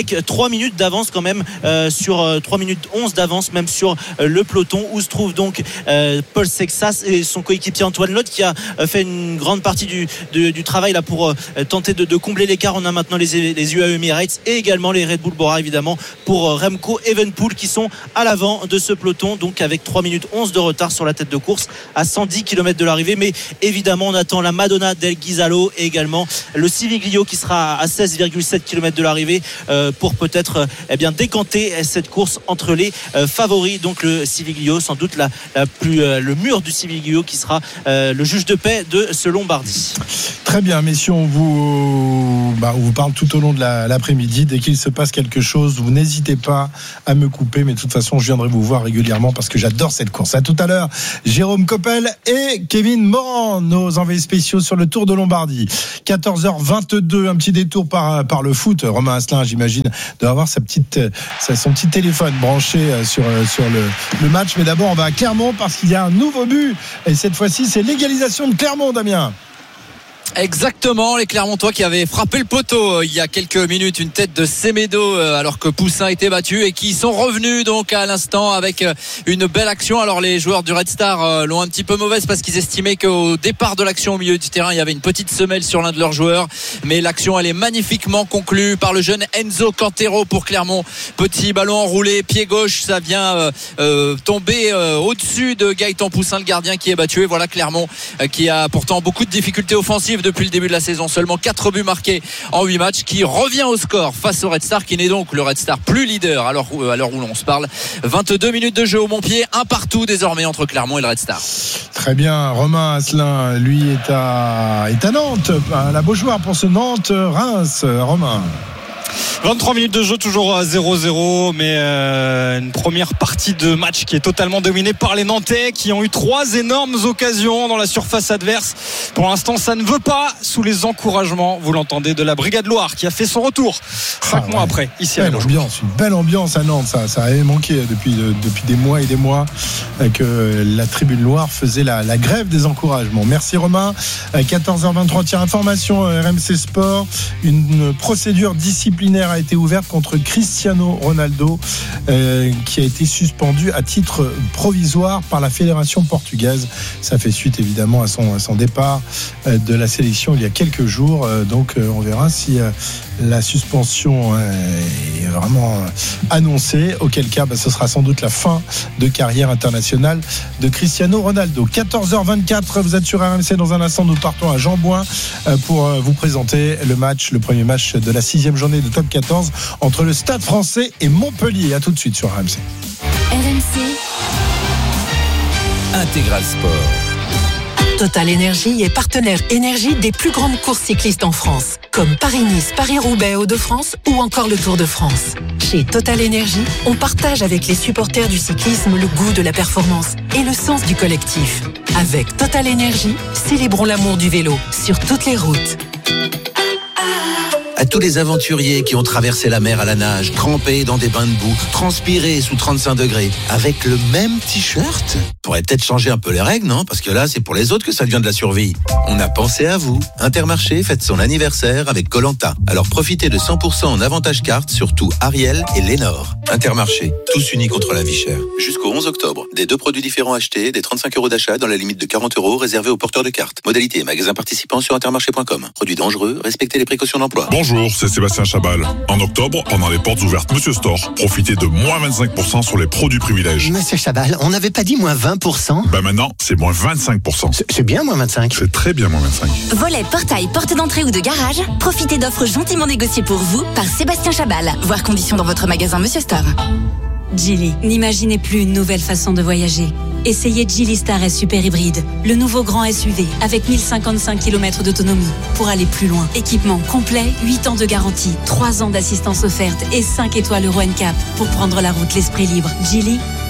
avec trois minutes d'avance quand même euh, sur euh, trois minutes onze d'avance même sur euh, le peloton où se trouve donc euh, Paul Sexas et son coéquipier Antoine Lotte qui a euh, fait une grande partie du, du, du travail là pour euh, tenter de, de combler l'écart. On a maintenant les, les U A E Emirates et également les Red Bull Bora évidemment pour euh, Remco Evenepoel qui sont à l'avant de ce peloton, donc avec trois minutes onze de retard sur la tête de course à cent dix kilomètres de l'arrivée. Mais évidemment on attend la Madonna del Ghisalo et également le Civiglio qui sera à seize virgule sept kilomètres de l'arrivée euh, pour peut-être euh, eh bien décanter cette course entre les euh, favoris. Donc le Civiglio, sans doute la, la plus, euh, le mur du Civiglio qui sera euh, le juge de paix de ce Lombardie. Très bien, messieurs, on vous, bah, on vous parle tout au long de la, l'après-midi. Dès qu'il se passe quelque chose, vous n'hésitez pas à me couper, mais de toute façon je viendrai vous voir régulièrement parce que j'adore cette course. À tout à l'heure, Jérôme Coppel et Kevin Morand, nos envoyés spéciaux sur le Tour de Lombardie. quatorze heures vingt-deux, un petit détour par, par le foot. Romain Asselin, j'imagine, doit avoir sa petite, son petit téléphone branché sur, sur le, le match. Mais d'abord, on va à Clermont parce qu'il y a un nouveau but. Et cette fois-ci, c'est l'égalisation de Clermont, Damien. Exactement, les Clermontois qui avaient frappé le poteau euh, il y a quelques minutes, une tête de Semedo euh, alors que Poussin était battu et qui sont revenus donc à l'instant avec euh, une belle action. Alors les joueurs du Red Star euh, l'ont un petit peu mauvaise parce qu'ils estimaient qu'au départ de l'action au milieu du terrain il y avait une petite semelle sur l'un de leurs joueurs, mais l'action elle est magnifiquement conclue par le jeune Enzo Cantero pour Clermont. Petit ballon enroulé, pied gauche, ça vient euh, euh, tomber euh, au-dessus de Gaëtan Poussin, le gardien qui est battu. Et voilà Clermont euh, qui a pourtant beaucoup de difficultés offensives depuis le début de la saison, seulement quatre buts marqués en huit matchs, qui revient au score face au Red Star, qui n'est donc le Red Star plus leader à l'heure où, à l'heure où l'on se parle. vingt-deux minutes de jeu au Montpied, un partout désormais entre Clermont et le Red Star. Très bien, Romain Asselin, lui est à, est à Nantes, à la Beaujoire pour ce Nantes-Reims. Romain. vingt-trois minutes de jeu, toujours à zéro zéro, mais euh, une première partie de match qui est totalement dominée par les Nantais qui ont eu trois énormes occasions dans la surface adverse. Pour l'instant, ça ne veut pas sous les encouragements, vous l'entendez, de la Brigade Loire qui a fait son retour cinq ah, mois ouais. après, ici à la ambiance, une belle ambiance à Nantes, ça, ça avait manqué depuis, de, depuis des mois et des mois que la Tribune Loire faisait la, la grève des encouragements. Merci Romain. quatorze heures vingt-trois, tiens, information R M C Sport, une procédure disciplinaire a été ouverte contre Cristiano Ronaldo euh, qui a été suspendu à titre provisoire par la fédération portugaise. Ça fait suite évidemment à son, à son départ euh, de la sélection il y a quelques jours, euh, donc euh, on verra si euh, la suspension euh, est vraiment euh, annoncée, auquel cas bah, ce sera sans doute la fin de carrière internationale de Cristiano Ronaldo. quatorze heures vingt-quatre, vous êtes sur R M C. Dans un instant nous partons à Jean-Bouin euh, pour euh, vous présenter le match, le premier match de la sixième journée de Top quatorze entre le Stade Français et Montpellier. À tout de suite sur R M C. R M C Intégral Sport. Total Énergie est partenaire énergie des plus grandes courses cyclistes en France, comme Paris-Nice, Paris-Roubaix, Hauts-de-France ou encore le Tour de France. Chez Total Énergie, on partage avec les supporters du cyclisme le goût de la performance et le sens du collectif. Avec Total Énergie, célébrons l'amour du vélo sur toutes les routes. À tous les aventuriers qui ont traversé la mer à la nage, trempés dans des bains de boue, transpirés sous trente-cinq degrés, avec le même t-shirt. Faudrait peut-être changer un peu les règles, non ? Parce que là, c'est pour les autres que ça devient de la survie. On a pensé à vous. Intermarché fête son anniversaire avec Koh-Lanta. Alors profitez de cent pour cent en avantage carte sur tout Ariel et Lénore. Intermarché, tous unis contre la vie chère. Jusqu'au onze octobre, des deux produits différents achetés, des trente-cinq euros d'achat dans la limite de quarante euros réservés aux porteurs de cartes. Modalité et magasins participants sur intermarché point com. Produits dangereux, respectez les précautions d'emploi. Bonjour, c'est Sébastien Chabal. En octobre, pendant les portes ouvertes Monsieur Store, profitez de moins vingt-cinq pour cent sur les produits privilèges. Monsieur Chabal, on n'avait pas dit moins vingt pour cent ? Bah maintenant, c'est moins vingt-cinq pour cent. C'est, c'est bien moins vingt-cinq. C'est très bien moins vingt-cinq. Volet, portail, porte d'entrée ou de garage, profitez d'offres gentiment négociées pour vous par Sébastien Chabal. Voir conditions dans votre magasin Monsieur Store. Geely, n'imaginez plus une nouvelle façon de voyager. Essayez Geely Star S Super Hybride, le nouveau grand S U V avec mille cinquante-cinq kilomètres d'autonomie pour aller plus loin. Équipement complet, huit ans de garantie, trois ans d'assistance offerte et cinq étoiles Euro N C A P pour prendre la route l'esprit libre. Geely,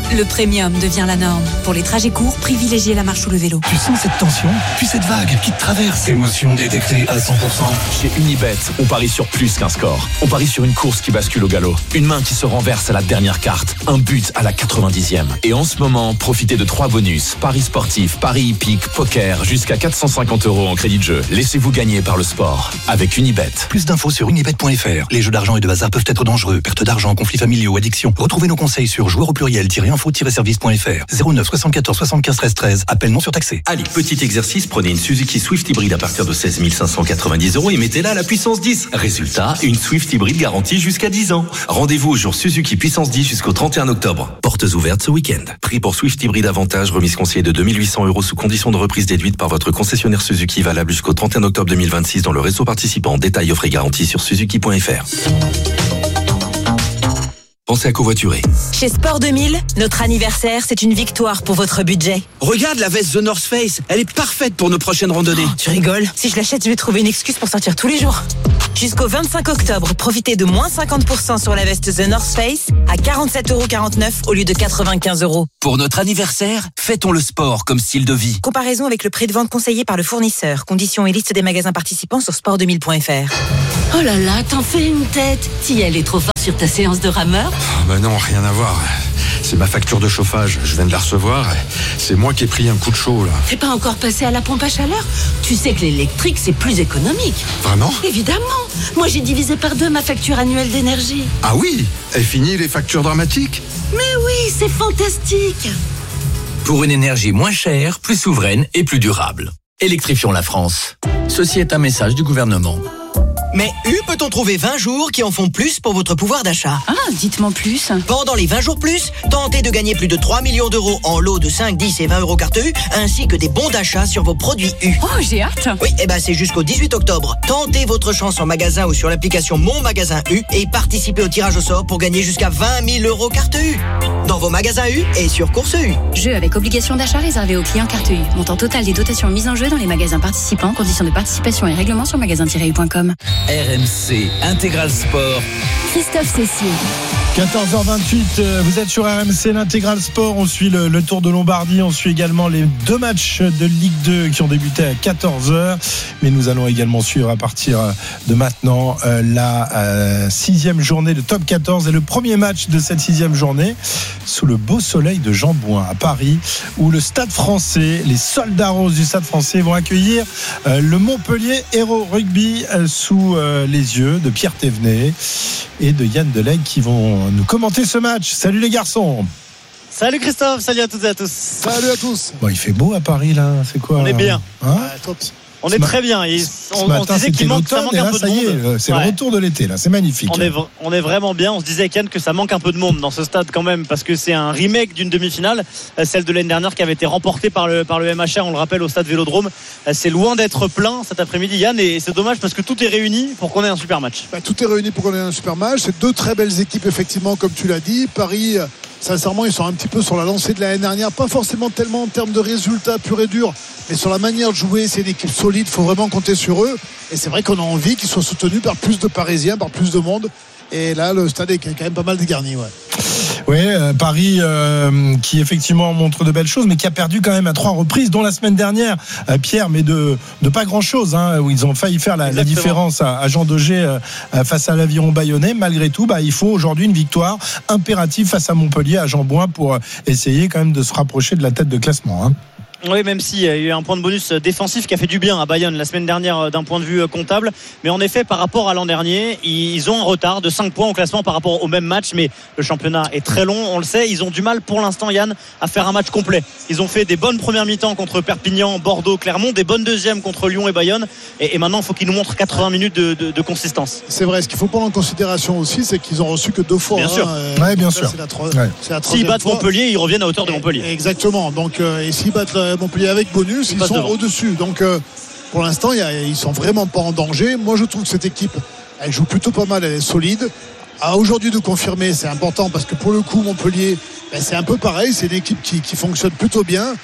le premium devient la norme. Pour les trajets courts, privilégiez la marche ou le vélo. Tu sens cette tension, puis cette vague qui te traverse. Émotion détectée à cent pour cent. Chez Unibet, on parie sur plus qu'un score. On parie sur une course qui bascule au galop, une main qui se renverse à la dernière carte, un but à la quatre-vingt-dixième. Et en ce moment, profitez de trois bonus. Paris sportif, paris hippique, poker, jusqu'à quatre cent cinquante euros en crédit de jeu. Laissez-vous gagner par le sport avec Unibet. Plus d'infos sur unibet point f r. Les jeux d'argent et de hasard peuvent être dangereux. Perte d'argent, conflits familiaux, addiction. Retrouvez nos conseils sur joueurs au pluriel-info-service point f r. zéro neuf soixante-quatorze soixante-quinze treize treize. Appel non surtaxé. Allez, petit exercice, prenez une Suzuki Swift hybride à partir de seize mille cinq cent quatre-vingt-dix euros et mettez-la à la puissance dix. Résultat, une Swift hybride garantie jusqu'à dix ans. Rendez-vous au jour Suzuki puissance dix jusqu'au trente et un octobre. Portes ouvertes ce week-end. Prix pour Swift hybride avantage, remise conseillée de deux mille huit cents euros sous condition de reprise déduite par votre concessionnaire Suzuki, valable jusqu'au trente et un octobre deux mille vingt-six dans le réseau participant. Détails, offre et garantie sur suzuki point f r. Pensez à covoiturer. Chez Sport deux mille, notre anniversaire, c'est une victoire pour votre budget. Regarde la veste The North Face, elle est parfaite pour nos prochaines randonnées. Oh, tu rigoles? Si je l'achète, je vais trouver une excuse pour sortir tous les jours. Jusqu'au vingt-cinq octobre, profitez de moins cinquante pour cent sur la veste The North Face à quarante-sept euros quarante-neuf au lieu de quatre-vingt-quinze euros. Pour notre anniversaire, fêtons le sport comme style de vie. Comparaison avec le prix de vente conseillé par le fournisseur. Conditions et liste des magasins participants sur sport deux mille point f r. Oh là là, t'en fais une tête. T'y allais trop fort sur ta séance de rameur? Oh bah non, rien à voir. C'est ma facture de chauffage, je viens de la recevoir. C'est moi qui ai pris un coup de chaud là. T'es pas encore passé à la pompe à chaleur? Tu sais que l'électrique c'est plus économique. Vraiment? Évidemment. Moi j'ai divisé par deux ma facture annuelle d'énergie. Ah oui? Et fini les factures dramatiques? Mais oui, c'est fantastique. Pour une énergie moins chère, plus souveraine et plus durable. Électrifions la France. Ceci est un message du gouvernement. Mais U peut-on trouver vingt jours qui en font plus pour votre pouvoir d'achat? Ah, dites-moi plus. Pendant les vingt jours plus, tentez de gagner plus de trois millions d'euros en lots de cinq, dix et vingt euros carte U, ainsi que des bons d'achat sur vos produits U. Oh, j'ai hâte. Oui, et ben c'est jusqu'au dix-huit octobre. Tentez votre chance en magasin ou sur l'application Mon Magasin U et participez au tirage au sort pour gagner jusqu'à vingt mille euros carte U. Dans vos magasins U et sur Course U. Jeu avec obligation d'achat réservé aux clients carte U. Montant total des dotations mises en jeu dans les magasins participants. Conditions de participation et règlements sur magasin tiret u point com. R M C Intégral Sport. Christophe Cessier. quatorze heures vingt-huit, vous êtes sur R M C, l'Intégral Sport. On suit le, le Tour de Lombardie. On suit également les deux matchs de Ligue deux qui ont débuté à quatorze heures. Mais nous allons également suivre à partir de maintenant euh, la euh, sixième journée de Top quatorze et le premier match de cette sixième journée sous le beau soleil de Jean Bouin à Paris, où le Stade français, les soldats roses du Stade français vont accueillir euh, le Montpellier Hérault Rugby euh, sous euh, les yeux de Pierre Thévenet et de Yann Delegue qui vont nous commenter ce match. Salut les garçons. Salut Christophe, salut à toutes et à tous. Salut à tous. Bon, il fait beau à Paris là, c'est quoi? On est bien. Hein euh, top. On est très bien. Et on, matin, on se disait qu'il manque, ça manque un là, peu de ça y est, monde. C'est ouais. le retour de l'été là, c'est magnifique. On est, on est vraiment bien. On se disait Ken que ça manque un peu de monde dans ce stade quand même parce que c'est un remake d'une demi-finale, celle de l'année dernière qui avait été remportée par le par le M H R. On le rappelle au stade Vélodrome. C'est loin d'être plein cet après-midi, Yann, et c'est dommage parce que tout est réuni pour qu'on ait un super match. Bah, tout est réuni pour qu'on ait un super match. C'est deux très belles équipes effectivement, comme tu l'as dit. Paris. Sincèrement, ils sont un petit peu sur la lancée de l'année dernière, pas forcément tellement en termes de résultats purs et durs, mais sur la manière de jouer. C'est une équipe solide, il faut vraiment compter sur eux. Et c'est vrai qu'on a envie qu'ils soient soutenus par plus de Parisiens, par plus de monde. Et là, le stade est quand même pas mal dégarni. Ouais. Oui, euh, Paris euh, qui effectivement montre de belles choses, mais qui a perdu quand même à trois reprises, dont la semaine dernière, euh, Pierre, mais de, de pas grand-chose, hein, où ils ont failli faire la, la différence à, à Jean Daugé euh, face à l'Aviron Bayonnais. Malgré tout, bah, il faut aujourd'hui une victoire impérative face à Montpellier, à Jean Bouin, pour essayer quand même de se rapprocher de la tête de classement. Hein. Oui, même s'il y a eu un point de bonus défensif qui a fait du bien à Bayonne la semaine dernière d'un point de vue comptable. Mais en effet, par rapport à l'an dernier, ils ont un retard de cinq points au classement par rapport au même match. Mais le championnat est très long, on le sait. Ils ont du mal pour l'instant, Yann, à faire un match complet. Ils ont fait des bonnes premières mi-temps contre Perpignan, Bordeaux, Clermont, des bonnes deuxièmes contre Lyon et Bayonne. Et, et maintenant, il faut qu'ils nous montrent quatre-vingts minutes de, de, de consistance. C'est vrai, ce qu'il faut prendre en considération aussi, c'est qu'ils ont reçu que deux fois. Bien hein, sûr. Euh, ouais, bien sûr. C'est la tro- ouais. c'est la S'ils battent fois. Montpellier, ils reviennent à hauteur de Montpellier. Exactement. Donc, euh, et s'ils battent Montpellier avec bonus, ils, ils sont devant. Au-dessus. Donc, euh, pour l'instant, y a, ils sont vraiment pas en danger. Moi, je trouve que cette équipe, elle joue plutôt pas mal, elle est solide. À aujourd'hui de confirmer, c'est important parce que pour le coup, Montpellier, ben, c'est un peu pareil. C'est une équipe qui, qui fonctionne plutôt bien.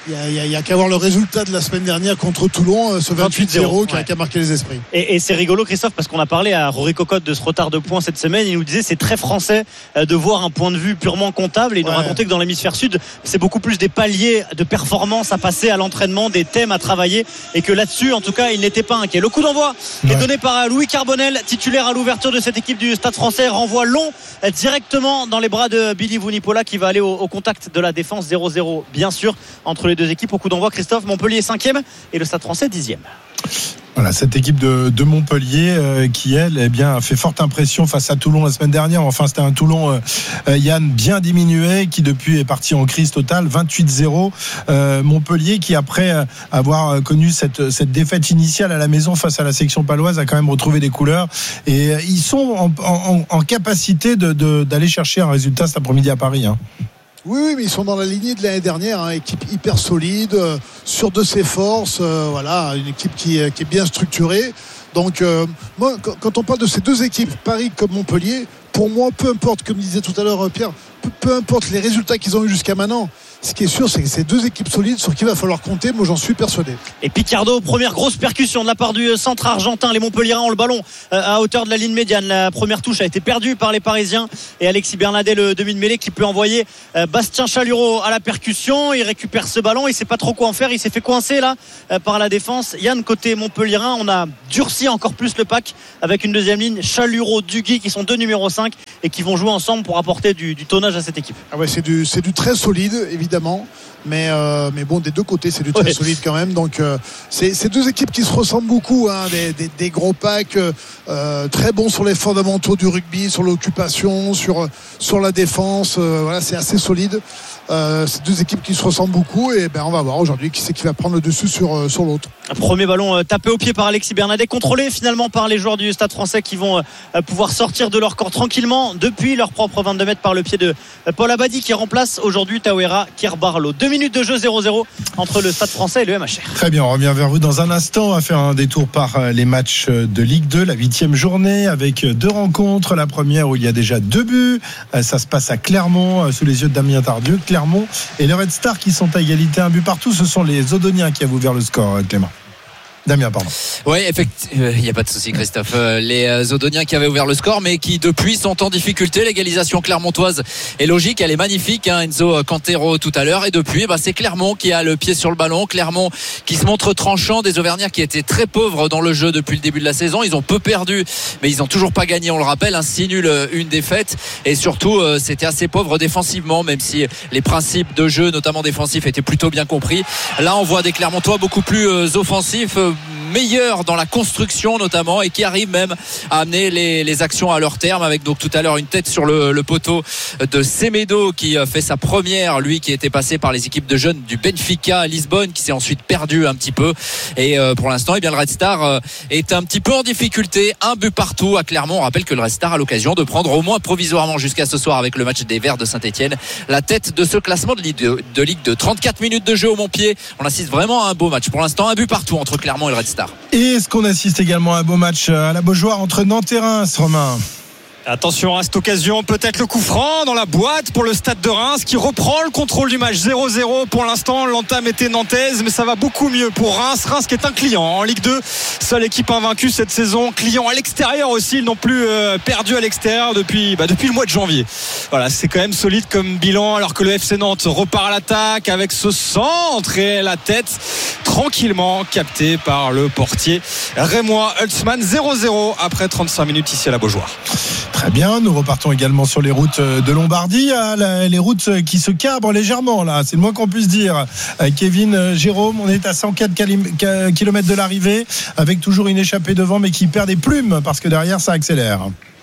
Il n'y a, a, a qu'à voir le résultat de la semaine dernière contre Toulon, ce vingt-huit zéro qui, ouais. qui a marqué les esprits. Et, et c'est rigolo, Christophe, parce qu'on a parlé à Rory Cocotte de ce retard de points cette semaine. Il nous disait c'est très français de voir un point de vue purement comptable. Et il ouais. nous racontait que dans l'hémisphère sud, c'est beaucoup plus des paliers de performance à passer à l'entraînement, des thèmes à travailler. Et que là-dessus, en tout cas, il n'était pas inquiet. Le coup d'envoi ouais. est donné par Louis Carbonel, titulaire à l'ouverture de cette équipe du Stade Français. Renvoi long directement dans les bras de Billy Vunipola qui va aller au, au contact de la défense. Zéro zéro, bien sûr, entre les deux équipes. Au coup d'envoi, Christophe, Montpellier cinquième et le Stade Français dixième. Voilà, cette équipe de, de Montpellier euh, qui, elle, eh bien, a fait forte impression face à Toulon la semaine dernière. Enfin, c'était un Toulon, euh, Yann, bien diminué, qui depuis est parti en crise totale, vingt-huit zéro. Euh, Montpellier qui, après avoir connu cette, cette défaite initiale à la maison face à la section paloise, a quand même retrouvé des couleurs. Et euh, ils sont en, en, en capacité de, de, d'aller chercher un résultat cet après-midi à Paris. Hein. Oui, oui, mais ils sont dans la lignée de l'année dernière, hein, équipe hyper solide, euh, sûre de ses forces, euh, voilà, une équipe qui, qui est bien structurée. Donc, euh, moi, quand on parle de ces deux équipes, Paris comme Montpellier, pour moi, peu importe, comme disait tout à l'heure Pierre, peu, peu importe les résultats qu'ils ont eu jusqu'à maintenant. Ce qui est sûr, c'est que c'est deux équipes solides sur qui il va falloir compter. Moi, j'en suis persuadé. Et Picardo, première grosse percussion de la part du centre argentin. Les Montpelliérains ont le ballon à hauteur de la ligne médiane. La première touche a été perdue par les Parisiens. Et Alexis Bernadet, le demi-de-mêlée, qui peut envoyer Bastien Chalureau à la percussion. Il récupère ce ballon. Il sait pas trop quoi en faire. Il s'est fait coincer là par la défense. Yann, côté Montpelliérain, on a durci encore plus le pack avec une deuxième ligne. Chalureau, Duguy, qui sont deux numéros cinq et qui vont jouer ensemble pour apporter du, du tonnage à cette équipe. Ah ouais, c'est du, c'est du très solide, évidemment. Évidemment, mais, euh, mais bon, des deux côtés, c'est du très ouais. solide quand même. Donc, euh, c'est, c'est deux équipes qui se ressemblent beaucoup, hein, des, des, des gros packs, euh, très bons sur les fondamentaux du rugby, sur l'occupation, sur, sur la défense. Euh, voilà, c'est assez solide. Euh, c'est deux équipes qui se ressemblent beaucoup et ben on va voir aujourd'hui qui c'est qui va prendre le dessus sur, sur l'autre. Un premier ballon euh, tapé au pied par Alexis Bernadet, contrôlé finalement par les joueurs du Stade Français qui vont euh, pouvoir sortir de leur corps tranquillement depuis leur propre vingt-deux mètres par le pied de euh, Paul Abadi qui remplace aujourd'hui Tawera Kerbarlo. Deux minutes de jeu, zéro zéro entre le Stade Français et le M H R. Très bien, on revient vers vous dans un instant. On va faire un détour par les matchs de Ligue deux, la huitième journée avec deux rencontres. La première où il y a déjà deux buts, ça se passe à Clermont sous les yeux de Damien Tardieu. Clermont et les Red Stars qui sont à égalité, un but partout. Ce sont les Odoniens qui ont ouvert le score, Clément. Damien, pardon. Oui, effectivement, il n'y a pas de souci, Christophe. Les Odoniens qui avaient ouvert le score, mais qui depuis sont en difficulté. L'égalisation clermontoise est logique, elle est magnifique. Hein, Enzo Cantero tout à l'heure. Et depuis, bah, c'est Clermont qui a le pied sur le ballon. Clermont qui se montre tranchant. Des Auvergnats qui étaient très pauvres dans le jeu depuis le début de la saison. Ils ont peu perdu, mais ils n'ont toujours pas gagné, on le rappelle. Un six nul, une défaite. Et surtout, c'était assez pauvre défensivement, même si les principes de jeu, notamment défensifs, étaient plutôt bien compris. Là, on voit des Clermontois beaucoup plus offensifs, meilleurs dans la construction notamment, et qui arrivent même à amener les, les actions à leur terme, avec donc tout à l'heure une tête sur le, le poteau de Semedo qui fait sa première, lui qui était passé par les équipes de jeunes du Benfica à Lisbonne, qui s'est ensuite perdu un petit peu. Et euh, pour l'instant, eh bien, le Red Star euh, est un petit peu en difficulté, un but partout à Clermont. On rappelle que le Red Star a l'occasion de prendre au moins provisoirement jusqu'à ce soir avec le match des Verts de Saint-Etienne la tête de ce classement de Ligue deux, de Ligue deux. trente-quatre minutes de jeu au Montpied, on assiste vraiment à un beau match pour l'instant, un but partout entre Clermont et le Red Star. Et est-ce qu'on assiste également à un beau match à la Beaujoire entre Nantes et Reims, Romain? Attention à cette occasion, peut-être le coup franc dans la boîte pour le Stade de Reims qui reprend le contrôle du match. Zéro zéro pour l'instant, l'entame était nantaise, mais ça va beaucoup mieux pour Reims. Reims qui est un client en Ligue deux, seule équipe invaincue cette saison, client à l'extérieur aussi, ils n'ont plus euh, perdu à l'extérieur depuis, bah, depuis le mois de janvier. Voilà, c'est quand même solide comme bilan, alors que le F C Nantes repart à l'attaque avec ce centre et la tête tranquillement captée par le portier Rémois Holtzmann. Zéro zéro après trente-cinq minutes ici à la Beaujoire. Très bien, nous repartons également sur les routes de Lombardie, les routes qui se cabrent légèrement là, c'est le moins qu'on puisse dire. Kevin, Jérôme, on est à cent quatre kilomètres de l'arrivée avec toujours une échappée devant mais qui perd des plumes parce que derrière ça accélère.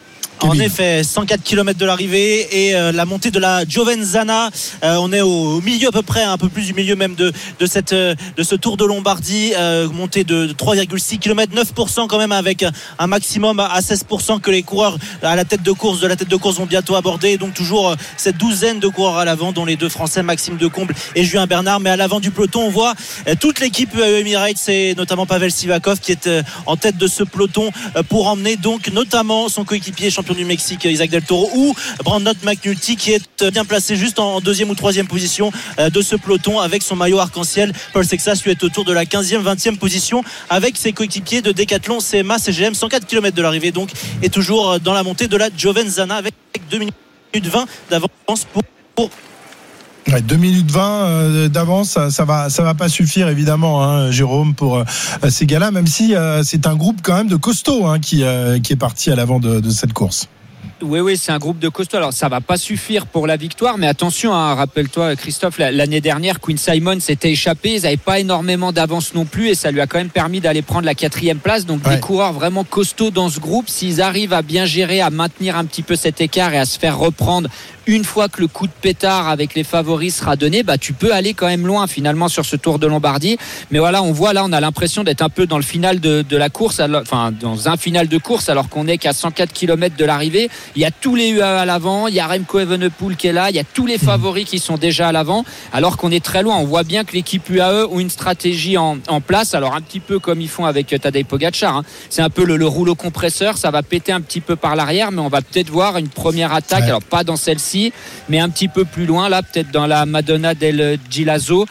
En effet, cent quatre kilomètres de l'arrivée et euh, la montée de la Giovenzana. Euh, on est au, au milieu à peu près, un peu plus du milieu même de, de, cette, euh, de ce Tour de Lombardie. Euh, montée de, de trois virgule six kilomètres, neuf pour cent quand même, avec un maximum à seize pour cent que les coureurs à la tête de course, de la tête de course vont bientôt aborder. Et donc toujours euh, cette douzaine de coureurs à l'avant, dont les deux Français, Maxime Decomble et Julien Bernard. Mais à l'avant du peloton, on voit euh, toute l'équipe euh, Emirates et notamment Pavel Sivakov qui est euh, en tête de ce peloton euh, pour emmener donc notamment son coéquipier champion champion du Mexique Isaac Del Toro, ou Brandon McNulty qui est bien placé juste en deuxième ou troisième position de ce peloton avec son maillot arc-en-ciel. Paul Sexas lui est autour de la quinzième, vingtième position avec ses coéquipiers de Decathlon, C M A, C G M, cent quatre kilomètres de l'arrivée donc, et toujours dans la montée de la Jovenzana avec deux minutes vingt d'avance pour, pour Ouais, deux minutes vingt euh, d'avance, ça, ça va, ça va pas suffire évidemment, hein, Jérôme, pour euh, ces gars-là, même si euh, c'est un groupe quand même de costauds hein, qui, euh, qui est parti à l'avant de, de cette course. Oui, oui, c'est un groupe de costauds. Alors, ça va pas suffire pour la victoire, mais attention, hein, rappelle-toi, Christophe, l'année dernière, Quinn Simon s'était échappé. Ils n'avaient pas énormément d'avance non plus, et ça lui a quand même permis d'aller prendre la quatrième place. Donc, ouais. Des coureurs vraiment costauds dans ce groupe, s'ils arrivent à bien gérer, à maintenir un petit peu cet écart et à se faire reprendre une fois que le coup de pétard avec les favoris sera donné, bah tu peux aller quand même loin finalement sur ce Tour de Lombardie. Mais voilà, on voit là, on a l'impression d'être un peu dans le final de, de la course, alors, enfin dans un final de course, alors qu'on est qu'à cent quatre kilomètres de l'arrivée. Il y a tous les U A E à l'avant, il y a Remco Evenepoel qui est là, il y a tous les favoris qui sont déjà à l'avant, alors qu'on est très loin. On voit bien que l'équipe U A E ont une stratégie en, en place, alors un petit peu comme ils font avec Tadej Pogacar. Hein. C'est un peu le, le rouleau compresseur, ça va péter un petit peu par l'arrière, mais on va peut-être voir une première attaque, ouais. Alors pas dans celle-ci, mais un petit peu plus loin là, peut-être dans la Madonna del Gilazo,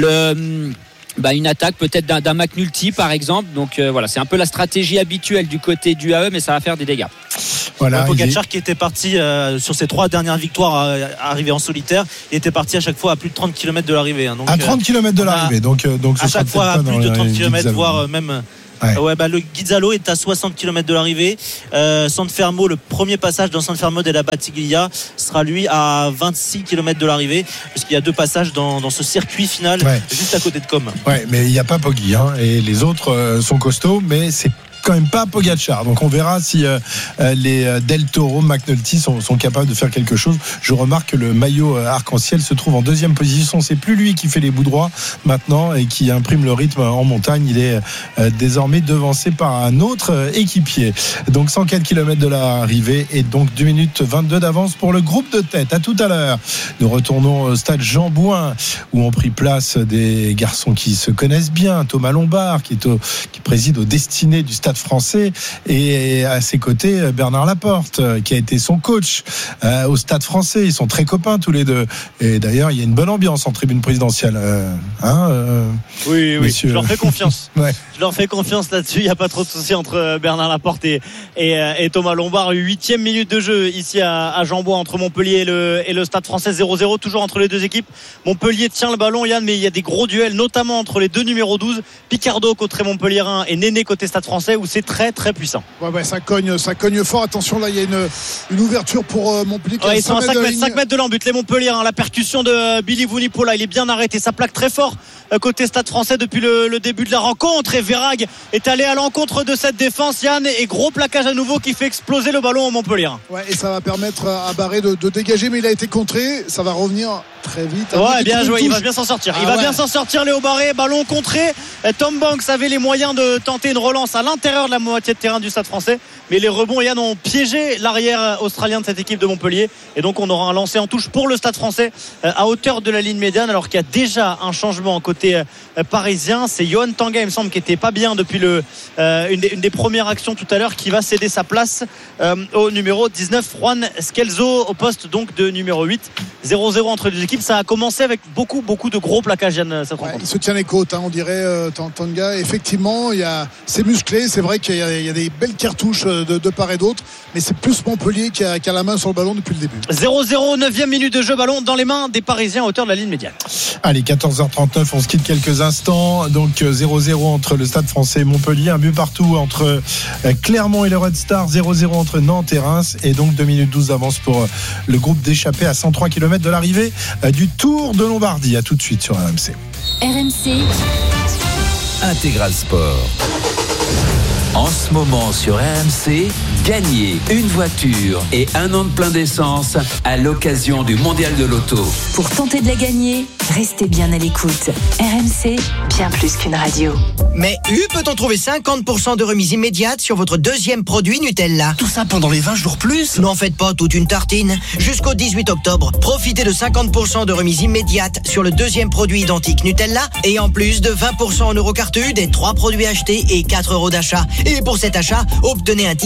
le bah, une attaque peut-être d'un, d'un McNulty par exemple. Donc euh, voilà, c'est un peu la stratégie habituelle du côté du U A E, mais ça va faire des dégâts. Voilà, Pogacar est... qui était parti euh, sur ses trois dernières victoires euh, arrivées en solitaire, il était parti à chaque fois à plus de trente kilomètres de l'arrivée, hein. Donc, à trente kilomètres de l'arrivée, donc, euh, donc à chaque fois à plus de trente kilomètres, voire euh, même Ouais. ouais, bah, le Guizzalo est à soixante kilomètres de l'arrivée. euh, San Fermo, le premier passage dans San Fermo della Battaglia sera lui à vingt-six kilomètres de l'arrivée, puisqu'il y a deux passages dans, dans ce circuit final, ouais. Juste à côté de Com. Ouais, mais il n'y a pas Poggi, hein, et les autres euh, sont costauds, mais c'est quand même pas Pogacar. Donc on verra si euh, les Del Toro, McNulty sont, sont capables de faire quelque chose. Je remarque que le maillot arc-en-ciel se trouve en deuxième position. C'est plus lui qui fait les bouts droits maintenant et qui imprime le rythme en montagne. Il est euh, désormais devancé par un autre équipier. Donc cent quatre kilomètres de l'arrivée et donc deux minutes vingt-deux d'avance pour le groupe de tête. À tout à l'heure. Nous retournons au stade Jean Bouin où ont pris place des garçons qui se connaissent bien. Thomas Lombard qui, est au, qui préside aux destinées du stade français, et à ses côtés Bernard Laporte qui a été son coach euh, au stade français. Ils sont très copains tous les deux, et d'ailleurs il y a une bonne ambiance en tribune présidentielle, euh, hein, euh, oui, oui, messieurs. Je leur fais confiance. Ouais. Je leur fais confiance là-dessus. Il n'y a pas trop de soucis entre Bernard Laporte et, et, et Thomas Lombard. Huitième minute de jeu ici à, à Jean-Bouin entre Montpellier et le, et le stade français. Zéro zéro toujours entre les deux équipes. Montpellier tient le ballon, Yann, mais il y a des gros duels, notamment entre les deux numéros douze, Picardo côté montpelliérain et Néné côté stade français, où c'est très très puissant. Ouais, ouais, ça cogne, ça cogne fort. Attention, là il y a une, une ouverture pour euh, Montpellier. Ouais, ils sont à cinq mètres, cinq mètres de l'embut, les Montpelliérains. La percussion de Billy Vunipola, il est bien arrêté, ça plaque très fort côté stade français depuis le, le début de la rencontre, et Verhaeghe est allé à l'encontre de cette défense, Yann, et gros plaquage à nouveau qui fait exploser le ballon au Montpellier. Ouais, et ça va permettre à Barré de, de dégager, mais il a été contré, ça va revenir très vite. Ouais, bien joué, il va bien s'en sortir. Il ah va ouais. bien s'en sortir, Léo Barré. Ballon contré. Tom Banks avait les moyens de tenter une relance à l'intérieur de la moitié de terrain du stade français, mais les rebonds, Yann, ont piégé l'arrière australien de cette équipe de Montpellier, et donc on aura un lancer en touche pour le stade français à hauteur de la ligne médiane, alors qu'il y a déjà un changement côté parisien. C'est Johan Tanga, il me semble, qui était pas bien depuis le, euh, une, des, une des premières actions tout à l'heure, qui va céder sa place euh, au numéro dix-neuf, Juan Scelzo, au poste donc de numéro huit. Zéro zéro entre les deux équipes. Ça a commencé avec beaucoup beaucoup de gros plaquages, Yann, cette rencontre. Ouais, il se tient les côtes, hein, on dirait, euh, Tanga. Effectivement, il y a, c'est musclé, c'est vrai qu'il y a, il y a des belles cartouches de, de part et d'autre, mais c'est plus Montpellier qui a, qui a la main sur le ballon depuis le début. Zéro zéro, neuvième minute de jeu, ballon dans les mains des Parisiens à hauteur de la ligne médiane. Allez, quatorze heures trente-neuf, on se quitte quelques instants. Donc zéro zéro entre le stade français et Montpellier, un but partout entre Clermont et le Red Star, zéro zéro entre Nantes et Reims, et donc deux minutes douze d'avance pour le groupe d'échappés à cent trois kilomètres de l'arrivée du Tour de Lombardie. À tout de suite sur R M C. R M C Intégral Sport. En ce moment sur R M C, gagnez une voiture et un an de plein d'essence à l'occasion du Mondial de l'Auto. Pour tenter de la gagner, restez bien à l'écoute. R M C, bien plus qu'une radio. Mais U peut-on trouver cinquante pour cent de remise immédiate sur votre deuxième produit Nutella? Tout ça pendant les vingt jours plus? N'en faites pas toute une tartine. Jusqu'au dix-huit octobre, profitez de cinquante pour cent de remise immédiate sur le deuxième produit identique Nutella, et en plus de vingt pour cent en eurocarte U des trois produits achetés et quatre euros d'achat. Et pour cet achat, obtenez un ticket à gratter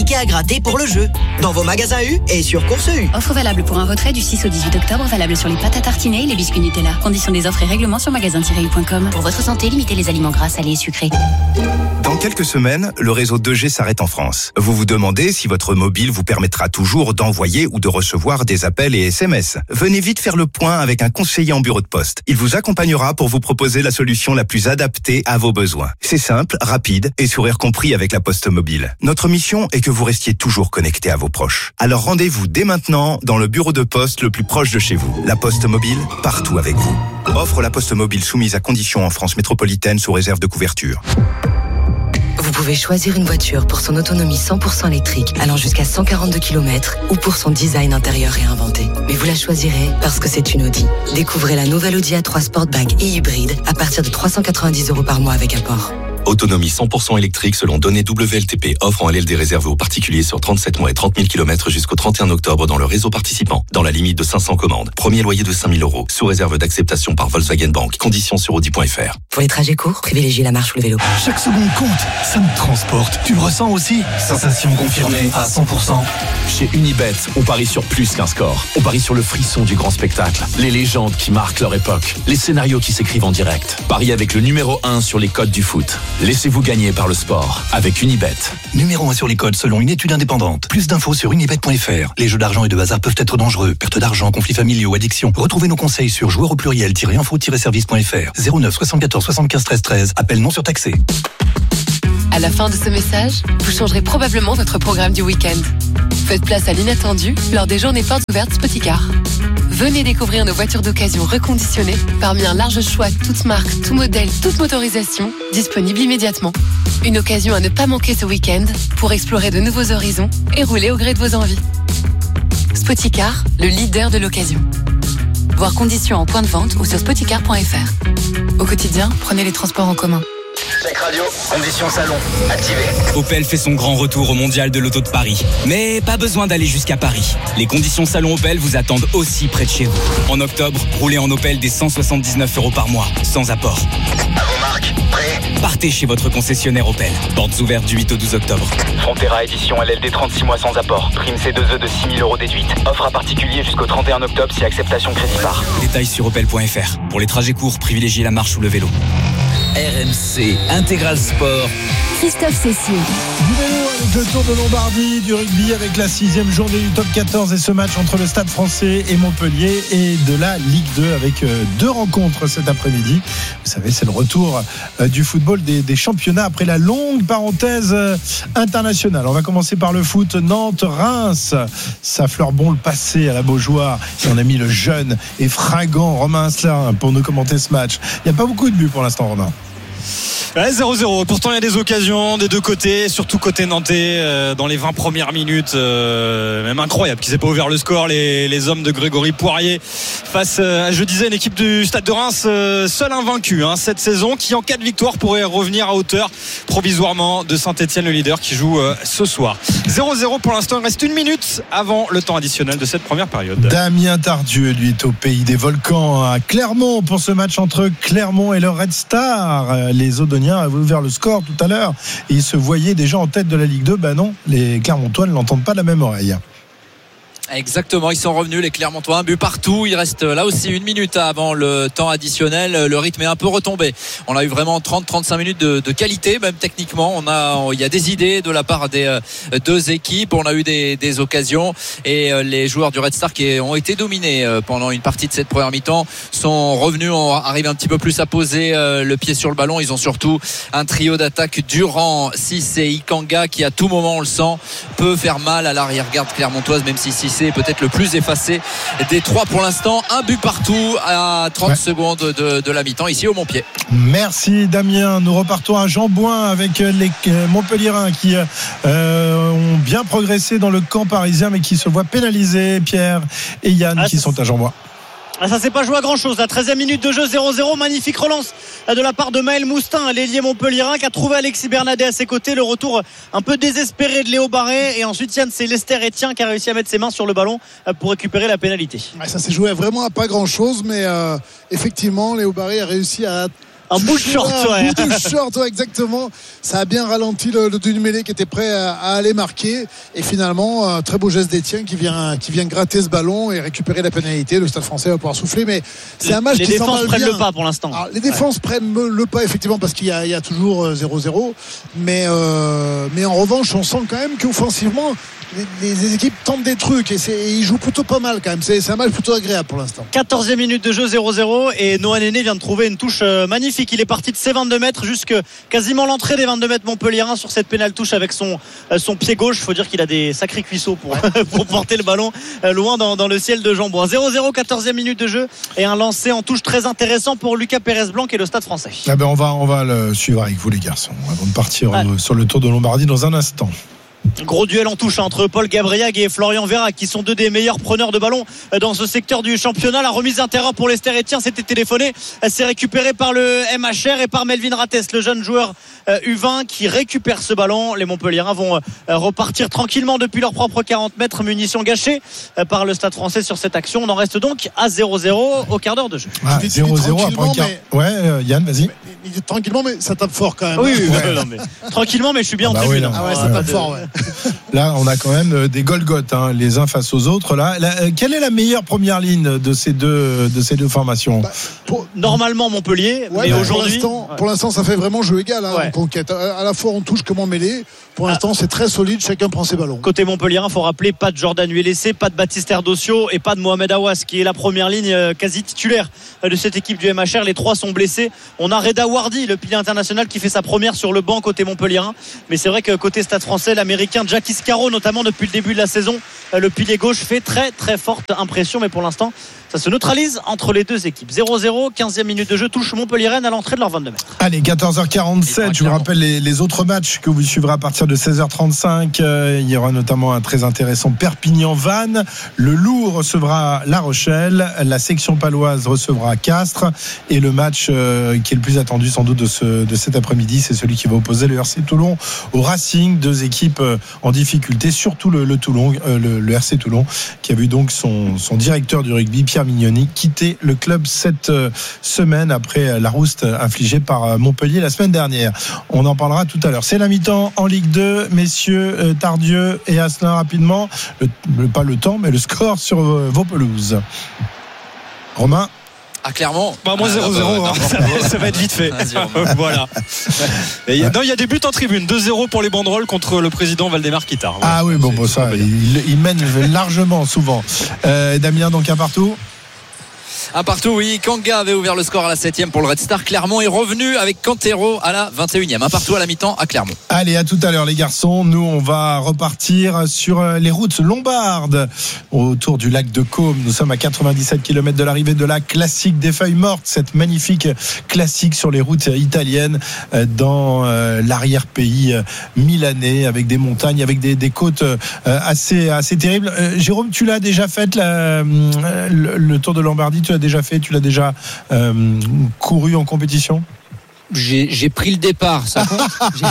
adaptées pour le jeu. Dans vos magasins U et sur Course U. Offre valable pour un retrait du six au dix-huit octobre, valable sur les pâtes à tartiner et les biscuits Nutella. Conditions des offres et règlements sur magasin tiret u point com. Pour votre santé, limitez les aliments gras, salés et sucrés. Dans quelques semaines, le réseau deux G s'arrête en France. Vous vous demandez si votre mobile vous permettra toujours d'envoyer ou de recevoir des appels et S M S. Venez vite faire le point avec un conseiller en bureau de poste. Il vous accompagnera pour vous proposer la solution la plus adaptée à vos besoins. C'est simple, rapide et sourire compris avec la Poste Mobile. Notre mission est que vous restiez toujours connecté à vos proches. Alors rendez-vous dès maintenant dans le bureau de poste le plus proche de chez vous. La Poste Mobile, partout avec vous. Offre la Poste Mobile soumise à conditions en France métropolitaine sous réserve de couverture. Vous pouvez choisir une voiture pour son autonomie cent pour cent électrique allant jusqu'à cent quarante-deux kilomètres ou pour son design intérieur réinventé. Mais vous la choisirez parce que c'est une Audi. Découvrez la nouvelle Audi A trois Sportback et hybride à partir de trois cent quatre-vingt-dix euros par mois avec apport. Autonomie cent pour cent électrique selon données W L T P. Offre en L L D réservée aux particuliers sur trente-sept mois et trente mille kilomètres jusqu'au trente et un octobre dans le réseau participant. Dans la limite de cinq cents commandes. Premier loyer de cinq mille euros. Sous réserve d'acceptation par Volkswagen Bank. Conditions sur audi point f r. Pour les trajets courts, privilégiez la marche ou le vélo. Chaque seconde compte, ça me transporte. Tu le ressens aussi? Sensation confirmée à cent pour cent. Chez Unibet, on parie sur plus qu'un score. On parie sur le frisson du grand spectacle, les légendes qui marquent leur époque, les scénarios qui s'écrivent en direct. Paris avec le numéro un sur les codes du foot. Laissez-vous gagner par le sport avec Unibet. Numéro un sur les codes selon une étude indépendante. Plus d'infos sur unibet point f r. Les jeux d'argent et de hasard peuvent être dangereux. Perte d'argent, conflits familiaux, addiction. Retrouvez nos conseils sur joueurs au pluriel info service point f r. zéro neuf soixante-quatorze soixante-quinze treize treize. Appel non surtaxé. À la fin de ce message, vous changerez probablement votre programme du week-end. Faites place à l'inattendu lors des journées portes ouvertes Spoticar. Venez découvrir nos voitures d'occasion reconditionnées parmi un large choix, toutes marques, tout modèle, toute motorisation, disponible immédiatement. Une occasion à ne pas manquer ce week-end pour explorer de nouveaux horizons et rouler au gré de vos envies. Spoticar, le leader de l'occasion. Voir conditions en point de vente ou sur spoticar point f r. Au quotidien, prenez les transports en commun. Check radio, conditions salon, activé. Opel fait son grand retour au Mondial de l'Auto de Paris. Mais pas besoin d'aller jusqu'à Paris. Les conditions salon Opel vous attendent aussi près de chez vous. En octobre, roulez en Opel des cent soixante-dix-neuf euros par mois, sans apport. À vos marques, prêt? Partez chez votre concessionnaire Opel. Portes ouvertes du huit au douze octobre. Frontera édition L L D trente-six mois sans apport. Prime C deux E de six mille euros déduite. Offre à particulier jusqu'au trente et un octobre si acceptation crédit par. Détails sur opel point f r. Pour les trajets courts, privilégiez la marche ou le vélo. R M C Intégral Sport. Christophe Cessier. Du vélo avec le Tour de Lombardie, du rugby avec la sixième journée du top quatorze et ce match entre le Stade Français et Montpellier et de la Ligue deux avec deux rencontres cet après-midi. Vous savez, c'est le retour du football des, des championnats après la longue parenthèse internationale. On va commencer par le foot. Nantes-Reims, ça fleure bon le passé à la Beaujoire. Et on a mis le jeune et fringant Romain Asselin pour nous commenter ce match. Il n'y a pas beaucoup de buts pour l'instant, Romain. Ouais, zéro zéro. Pourtant, il y a des occasions des deux côtés, surtout côté nantais, euh, dans les vingt premières minutes. Euh, même incroyable qu'ils aient pas ouvert le score, les, les hommes de Grégory Poirier, face à, je disais, une équipe du Stade de Reims, euh, seul invaincu hein, cette saison, qui en cas de victoire pourrait revenir à hauteur provisoirement de Saint-Etienne, le leader, qui joue euh, ce soir. zéro zéro pour l'instant. Il reste une minute avant le temps additionnel de cette première période. Damien Tardieu, lui, est au pays des volcans à Clermont pour ce match entre Clermont et le Red Star. Les Odoniens avaient ouvert le score tout à l'heure et ils se voyaient déjà en tête de la Ligue deux. Ben non, les Clermontois ne l'entendent pas de la même oreille. Exactement, ils sont revenus les Clermontois, un but partout. Il reste là aussi une minute avant le temps additionnel. Le rythme est un peu retombé. On a eu vraiment trente à trente-cinq minutes de, de qualité, même techniquement. On a, il y a des idées de la part des euh, deux équipes. On a eu des, des occasions et euh, les joueurs du Red Star qui ont été dominés euh, pendant une partie de cette première mi-temps sont revenus, ont arrivé un petit peu plus à poser euh, le pied sur le ballon. Ils ont surtout un trio d'attaque Durand, Cissé et Ikanga qui à tout moment, on le sent, peut faire mal à l'arrière-garde clermontoise, même si Cissé est peut-être le plus effacé des trois pour l'instant. Un but partout à trente ouais. secondes de, de la mi-temps ici au Montpied. Merci Damien. Nous repartons à Jean-Bouin avec les Montpelliérains qui euh, ont bien progressé dans le camp parisien mais qui se voient pénalisés. Pierre et Yann ah, qui sont à Jean-Bouin. Ah, ça s'est pas joué à grand chose. La treizième minute de jeu, zéro zéro. Magnifique relance de la part de Maël Moustin, l'ailier montpelliérain, qui a trouvé Alexis Bernadet à ses côtés. Le retour un peu désespéré de Léo Barré. Et ensuite, Yann, c'est Lester Etienne qui a réussi à mettre ses mains sur le ballon pour récupérer la pénalité. Ça s'est joué vraiment à pas grand chose. Mais euh, effectivement, Léo Barré a réussi à Un bout de short, ouais. Un bout de short, ouais, exactement. Ça a bien ralenti le, le demi-mêlée qui était prêt à, à aller marquer. Et finalement, un très beau geste d'Etienne qui vient, qui vient gratter ce ballon et récupérer la pénalité. Le Stade Français va pouvoir souffler. Mais c'est un match les qui s'emballe bien. Les défenses prennent le pas pour l'instant. Alors, les défenses ouais. prennent le pas, effectivement, parce qu'il y a, il y a toujours zéro zéro. Mais, euh, mais en revanche, on sent quand même qu'offensivement, Les, les équipes tentent des trucs et, et ils jouent plutôt pas mal quand même. C'est, c'est un match plutôt agréable pour l'instant. quatorzième minute de jeu, zéro zéro, et Noah Néné vient de trouver une touche magnifique. Il est parti de ses vingt-deux mètres jusque quasiment l'entrée des vingt-deux mètres montpelliérains sur cette pénale touche avec son, son pied gauche. Il faut dire qu'il a des sacrés cuisseaux pour, ouais. pour porter le ballon loin dans, dans le ciel de Jean-Bois. zéro zéro, quatorzième minute de jeu et un lancer en touche très intéressant pour Lucas Pérez-Blanc et le Stade Français. Ah ben on va, on va le suivre avec vous les garçons avant de partir ouais. sur le Tour de Lombardie dans un instant. Gros duel en touche entre Paul Gabriag et Florian Vera qui sont deux des meilleurs preneurs de ballon dans ce secteur du championnat. La remise d'intérieur pour l'Esther Etienne s'était téléphoné. Elle s'est récupérée par le M H R et par Melvin Rattès, le jeune joueur U vingt qui récupère ce ballon. Les Montpelliérains vont repartir tranquillement depuis leurs propres quarante mètres, munitions gâchées par le Stade Français sur cette action. On en reste donc à zéro zéro au quart d'heure de jeu. Ah, zéro zéro après quart... mais... Ouais, euh, Yann, vas-y. Mais, mais, tranquillement, mais ça tape fort quand même. Oui, oui, ouais. non, mais... tranquillement, mais je suis bien ah, en bah tribune. Oui, ah ouais, ça tape fort, ouais. Là, on a quand même des Golgoth, hein, les uns face aux autres. Là, là, quelle est la meilleure première ligne de ces deux, de ces deux formations? bah, pour... Normalement Montpellier, ouais, mais bah, aujourd'hui, pour l'instant, ouais. pour l'instant, ça fait vraiment jeu égal hein, ouais. en conquête. À la fois, on touche comme on mêlée. Pour l'instant, c'est très solide. Chacun prend ses ballons. Côté Montpellier, il faut rappeler pas de Jordan U L C, pas de Baptiste Erdocio et pas de Mohamed Awas, qui est la première ligne quasi titulaire de cette équipe du M H R. Les trois sont blessés. On a Reda Wardi, le pilier international, qui fait sa première sur le banc côté Montpellierin. Mais c'est vrai que côté Stade Français, l'américain Jack Iscaro, notamment depuis le début de la saison, le pilier gauche fait très très forte impression. Mais pour l'instant, ça se neutralise entre les deux équipes. zéro zéro, quinzième minute de jeu, touche Montpellier-Rennes à l'entrée de leurs vingt-deux mètres. Allez, quatorze heures quarante-sept, je vous rappelle les, les autres matchs que vous suivrez à partir de seize heures trente-cinq. Euh, il y aura notamment un très intéressant Perpignan-Vannes. Le Loup recevra La Rochelle. La section paloise recevra Castres. Et le match euh, qui est le plus attendu sans doute de, ce, de cet après-midi, c'est celui qui va opposer le R C Toulon au Racing. Deux équipes euh, en difficulté, surtout le, le Toulon, euh, le, le R C Toulon, qui a vu donc son, son directeur du rugby, Pierre Mignoni, quitter le club cette euh, semaine après la rouste infligée par euh, Montpellier la semaine dernière. On en parlera tout à l'heure. C'est la mi-temps en Ligue deux. Messieurs euh, Tardieu et Asselin, rapidement. Le, le, pas le temps, mais le score sur euh, vos pelouses. Romain? Ah, clairement. Bah, moi, zéro zéro. Ah, bah, hein. ça, ça va être vite fait. Voilà. Et, non, il y a des buts en tribune. deux zéro pour les banderoles contre le président Valdemar Quittard. Ah oui, bon, bon ça, il, il mène largement, souvent. Euh, Damien, donc un partout? Un partout, oui. Kanga avait ouvert le score à la septième pour le Red Star. Clermont est revenu avec Cantero à la vingt et unième. Un partout à la mi-temps à Clermont. Allez, à tout à l'heure les garçons. Nous, on va repartir sur les routes lombardes autour du lac de Caume. Nous sommes à quatre-vingt-dix-sept kilomètres de l'arrivée de la classique des feuilles mortes. Cette magnifique classique sur les routes italiennes dans l'arrière-pays milanais, avec des montagnes, avec des, des côtes assez, assez terribles. Jérôme, tu l'as déjà faite, la, le, le Tour de Lombardie? Tu l'as déjà fait, tu l'as déjà euh, couru en compétition? J'ai, j'ai pris le départ, ça compte.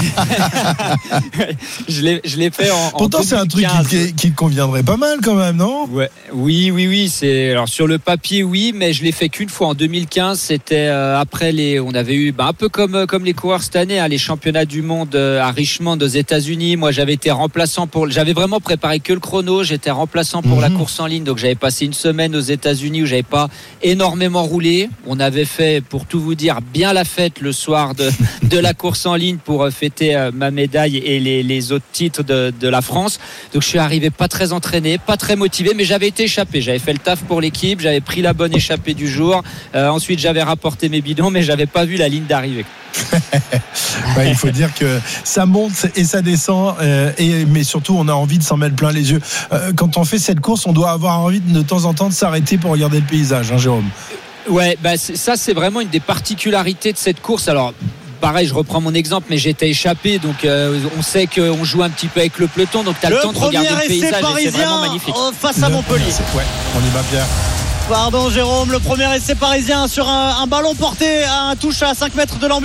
je, l'ai, je l'ai fait en. Pourtant, en c'est un truc qui, qui te conviendrait pas mal quand même, non? Ouais, oui, oui, oui. C'est alors sur le papier, oui, mais je l'ai fait qu'une fois en deux mille quinze. C'était euh, après les. On avait eu bah, un peu comme comme les coureurs cette année, hein, les championnats du monde euh, à Richmond aux États-Unis. Moi, j'avais été remplaçant pour. J'avais vraiment préparé que le chrono. J'étais remplaçant pour mmh. la course en ligne, donc j'avais passé une semaine aux États-Unis où j'avais pas énormément roulé. On avait fait, pour tout vous dire, bien la fête le soir De, de la course en ligne pour fêter euh, ma médaille et les, les autres titres de, de la France. Donc je suis arrivé pas très entraîné, pas très motivé, mais j'avais été échappé. J'avais fait le taf pour l'équipe, j'avais pris la bonne échappée du jour. Euh, ensuite j'avais rapporté mes bidons, mais j'avais pas vu la ligne d'arrivée. bah, il faut dire que ça monte et ça descend, euh, et, mais surtout on a envie de s'en mettre plein les yeux. Euh, quand on fait cette course, on doit avoir envie de, de temps en temps de s'arrêter pour regarder le paysage, hein, Jérôme? Ouais, bah c'est, ça c'est vraiment une des particularités de cette course. Alors pareil, je reprends mon exemple, mais j'étais échappé, donc euh, on sait qu'on joue un petit peu avec le peloton, donc tu as le, le temps de regarder le paysage et c'est vraiment magnifique. Face à Montpellier. Ouais, on y va, Pierre. Pardon Jérôme, le premier essai parisien sur un, un ballon porté à un touche à cinq mètres de l'embut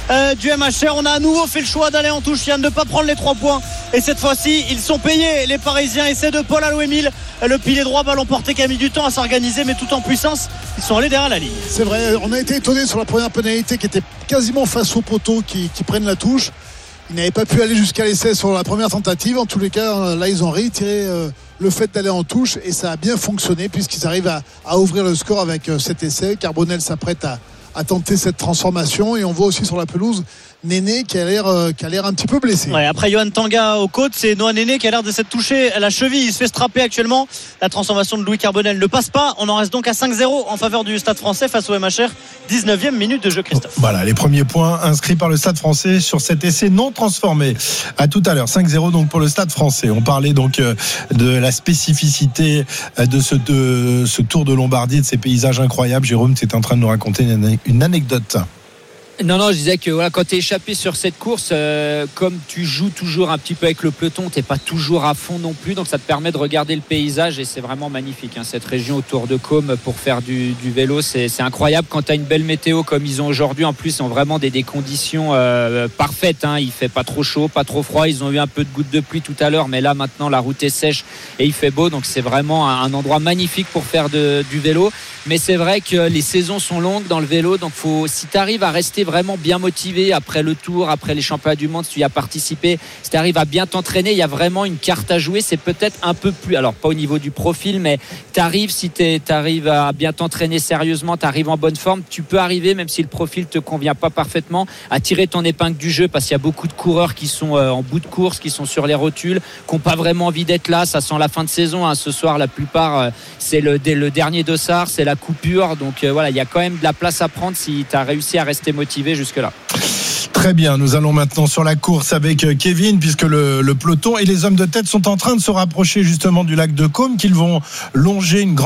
euh, du M H R. On a à nouveau fait le choix d'aller en touche, Yann, de ne pas prendre les trois points. Et cette fois-ci, ils sont payés. Les Parisiens essaient de Paul Alouémil. Le pilier droit, ballon porté, qui a mis du temps à s'organiser, mais tout en puissance. Ils sont allés derrière la ligne. C'est vrai, on a été étonné sur la première pénalité qui était quasiment face au poteau qui, qui prennent la touche. Ils n'avaient pas pu aller jusqu'à l'essai sur la première tentative. En tous les cas, là, ils ont réitéré euh, le fait d'aller en touche et ça a bien fonctionné puisqu'ils arrivent à, à ouvrir le score avec euh, cet essai. Carbonel s'apprête à, à tenter cette transformation et on voit aussi sur la pelouse Néné qui a l'air euh, qui a l'air un petit peu blessé. Ouais, après Johan Tanga aux côtes, c'est Noah Néné qui a l'air de s'être touché à la cheville. Il se fait strapper actuellement. La transformation de Louis Carbonel ne passe pas. On en reste donc à cinq zéro en faveur du Stade Français face au M H R. dix-neuvième minute de jeu, Christophe. Voilà les premiers points inscrits par le Stade Français sur cet essai non transformé. À tout à l'heure, cinq zéro donc pour le Stade Français. On parlait donc de la spécificité de ce, de ce Tour de Lombardie, de ces paysages incroyables. Jérôme, tu étais en train de nous raconter une anecdote. Non, non, je disais que voilà, quand tu es échappé sur cette course, euh, comme tu joues toujours un petit peu avec le peloton, tu n'es pas toujours à fond non plus, donc ça te permet de regarder le paysage et c'est vraiment magnifique. Hein, cette région autour de Côme pour faire du, du vélo, c'est, c'est incroyable quand tu as une belle météo comme ils ont aujourd'hui. En plus, ils ont vraiment des, des conditions euh, parfaites. Hein, il fait pas trop chaud, pas trop froid. Ils ont eu un peu de gouttes de pluie tout à l'heure, mais là maintenant la route est sèche et il fait beau, donc c'est vraiment un, un endroit magnifique pour faire de, du vélo. Mais c'est vrai que les saisons sont longues dans le vélo, donc faut, si tu arrives à rester vraiment bien motivé après le Tour, après les championnats du monde, si tu y as participé, si tu arrives à bien t'entraîner, il y a vraiment une carte à jouer. C'est peut-être un peu plus, alors pas au niveau du profil, mais tu arrives, si tu arrives à bien t'entraîner sérieusement, tu arrives en bonne forme, tu peux arriver, même si le profil te convient pas parfaitement, à tirer ton épingle du jeu, parce qu'il y a beaucoup de coureurs qui sont en bout de course, qui sont sur les rotules, qui n'ont pas vraiment envie d'être là. Ça sent la fin de saison, hein. Ce soir la plupart c'est le, le dernier dossard, c'est la coupure, donc euh, voilà, il y a quand même de la place à prendre si tu as réussi à rester motivé jusque-là. Très bien, nous allons maintenant sur la course avec Kevin, puisque le, le peloton et les hommes de tête sont en train de se rapprocher justement du lac de Côme, qu'ils vont longer une grande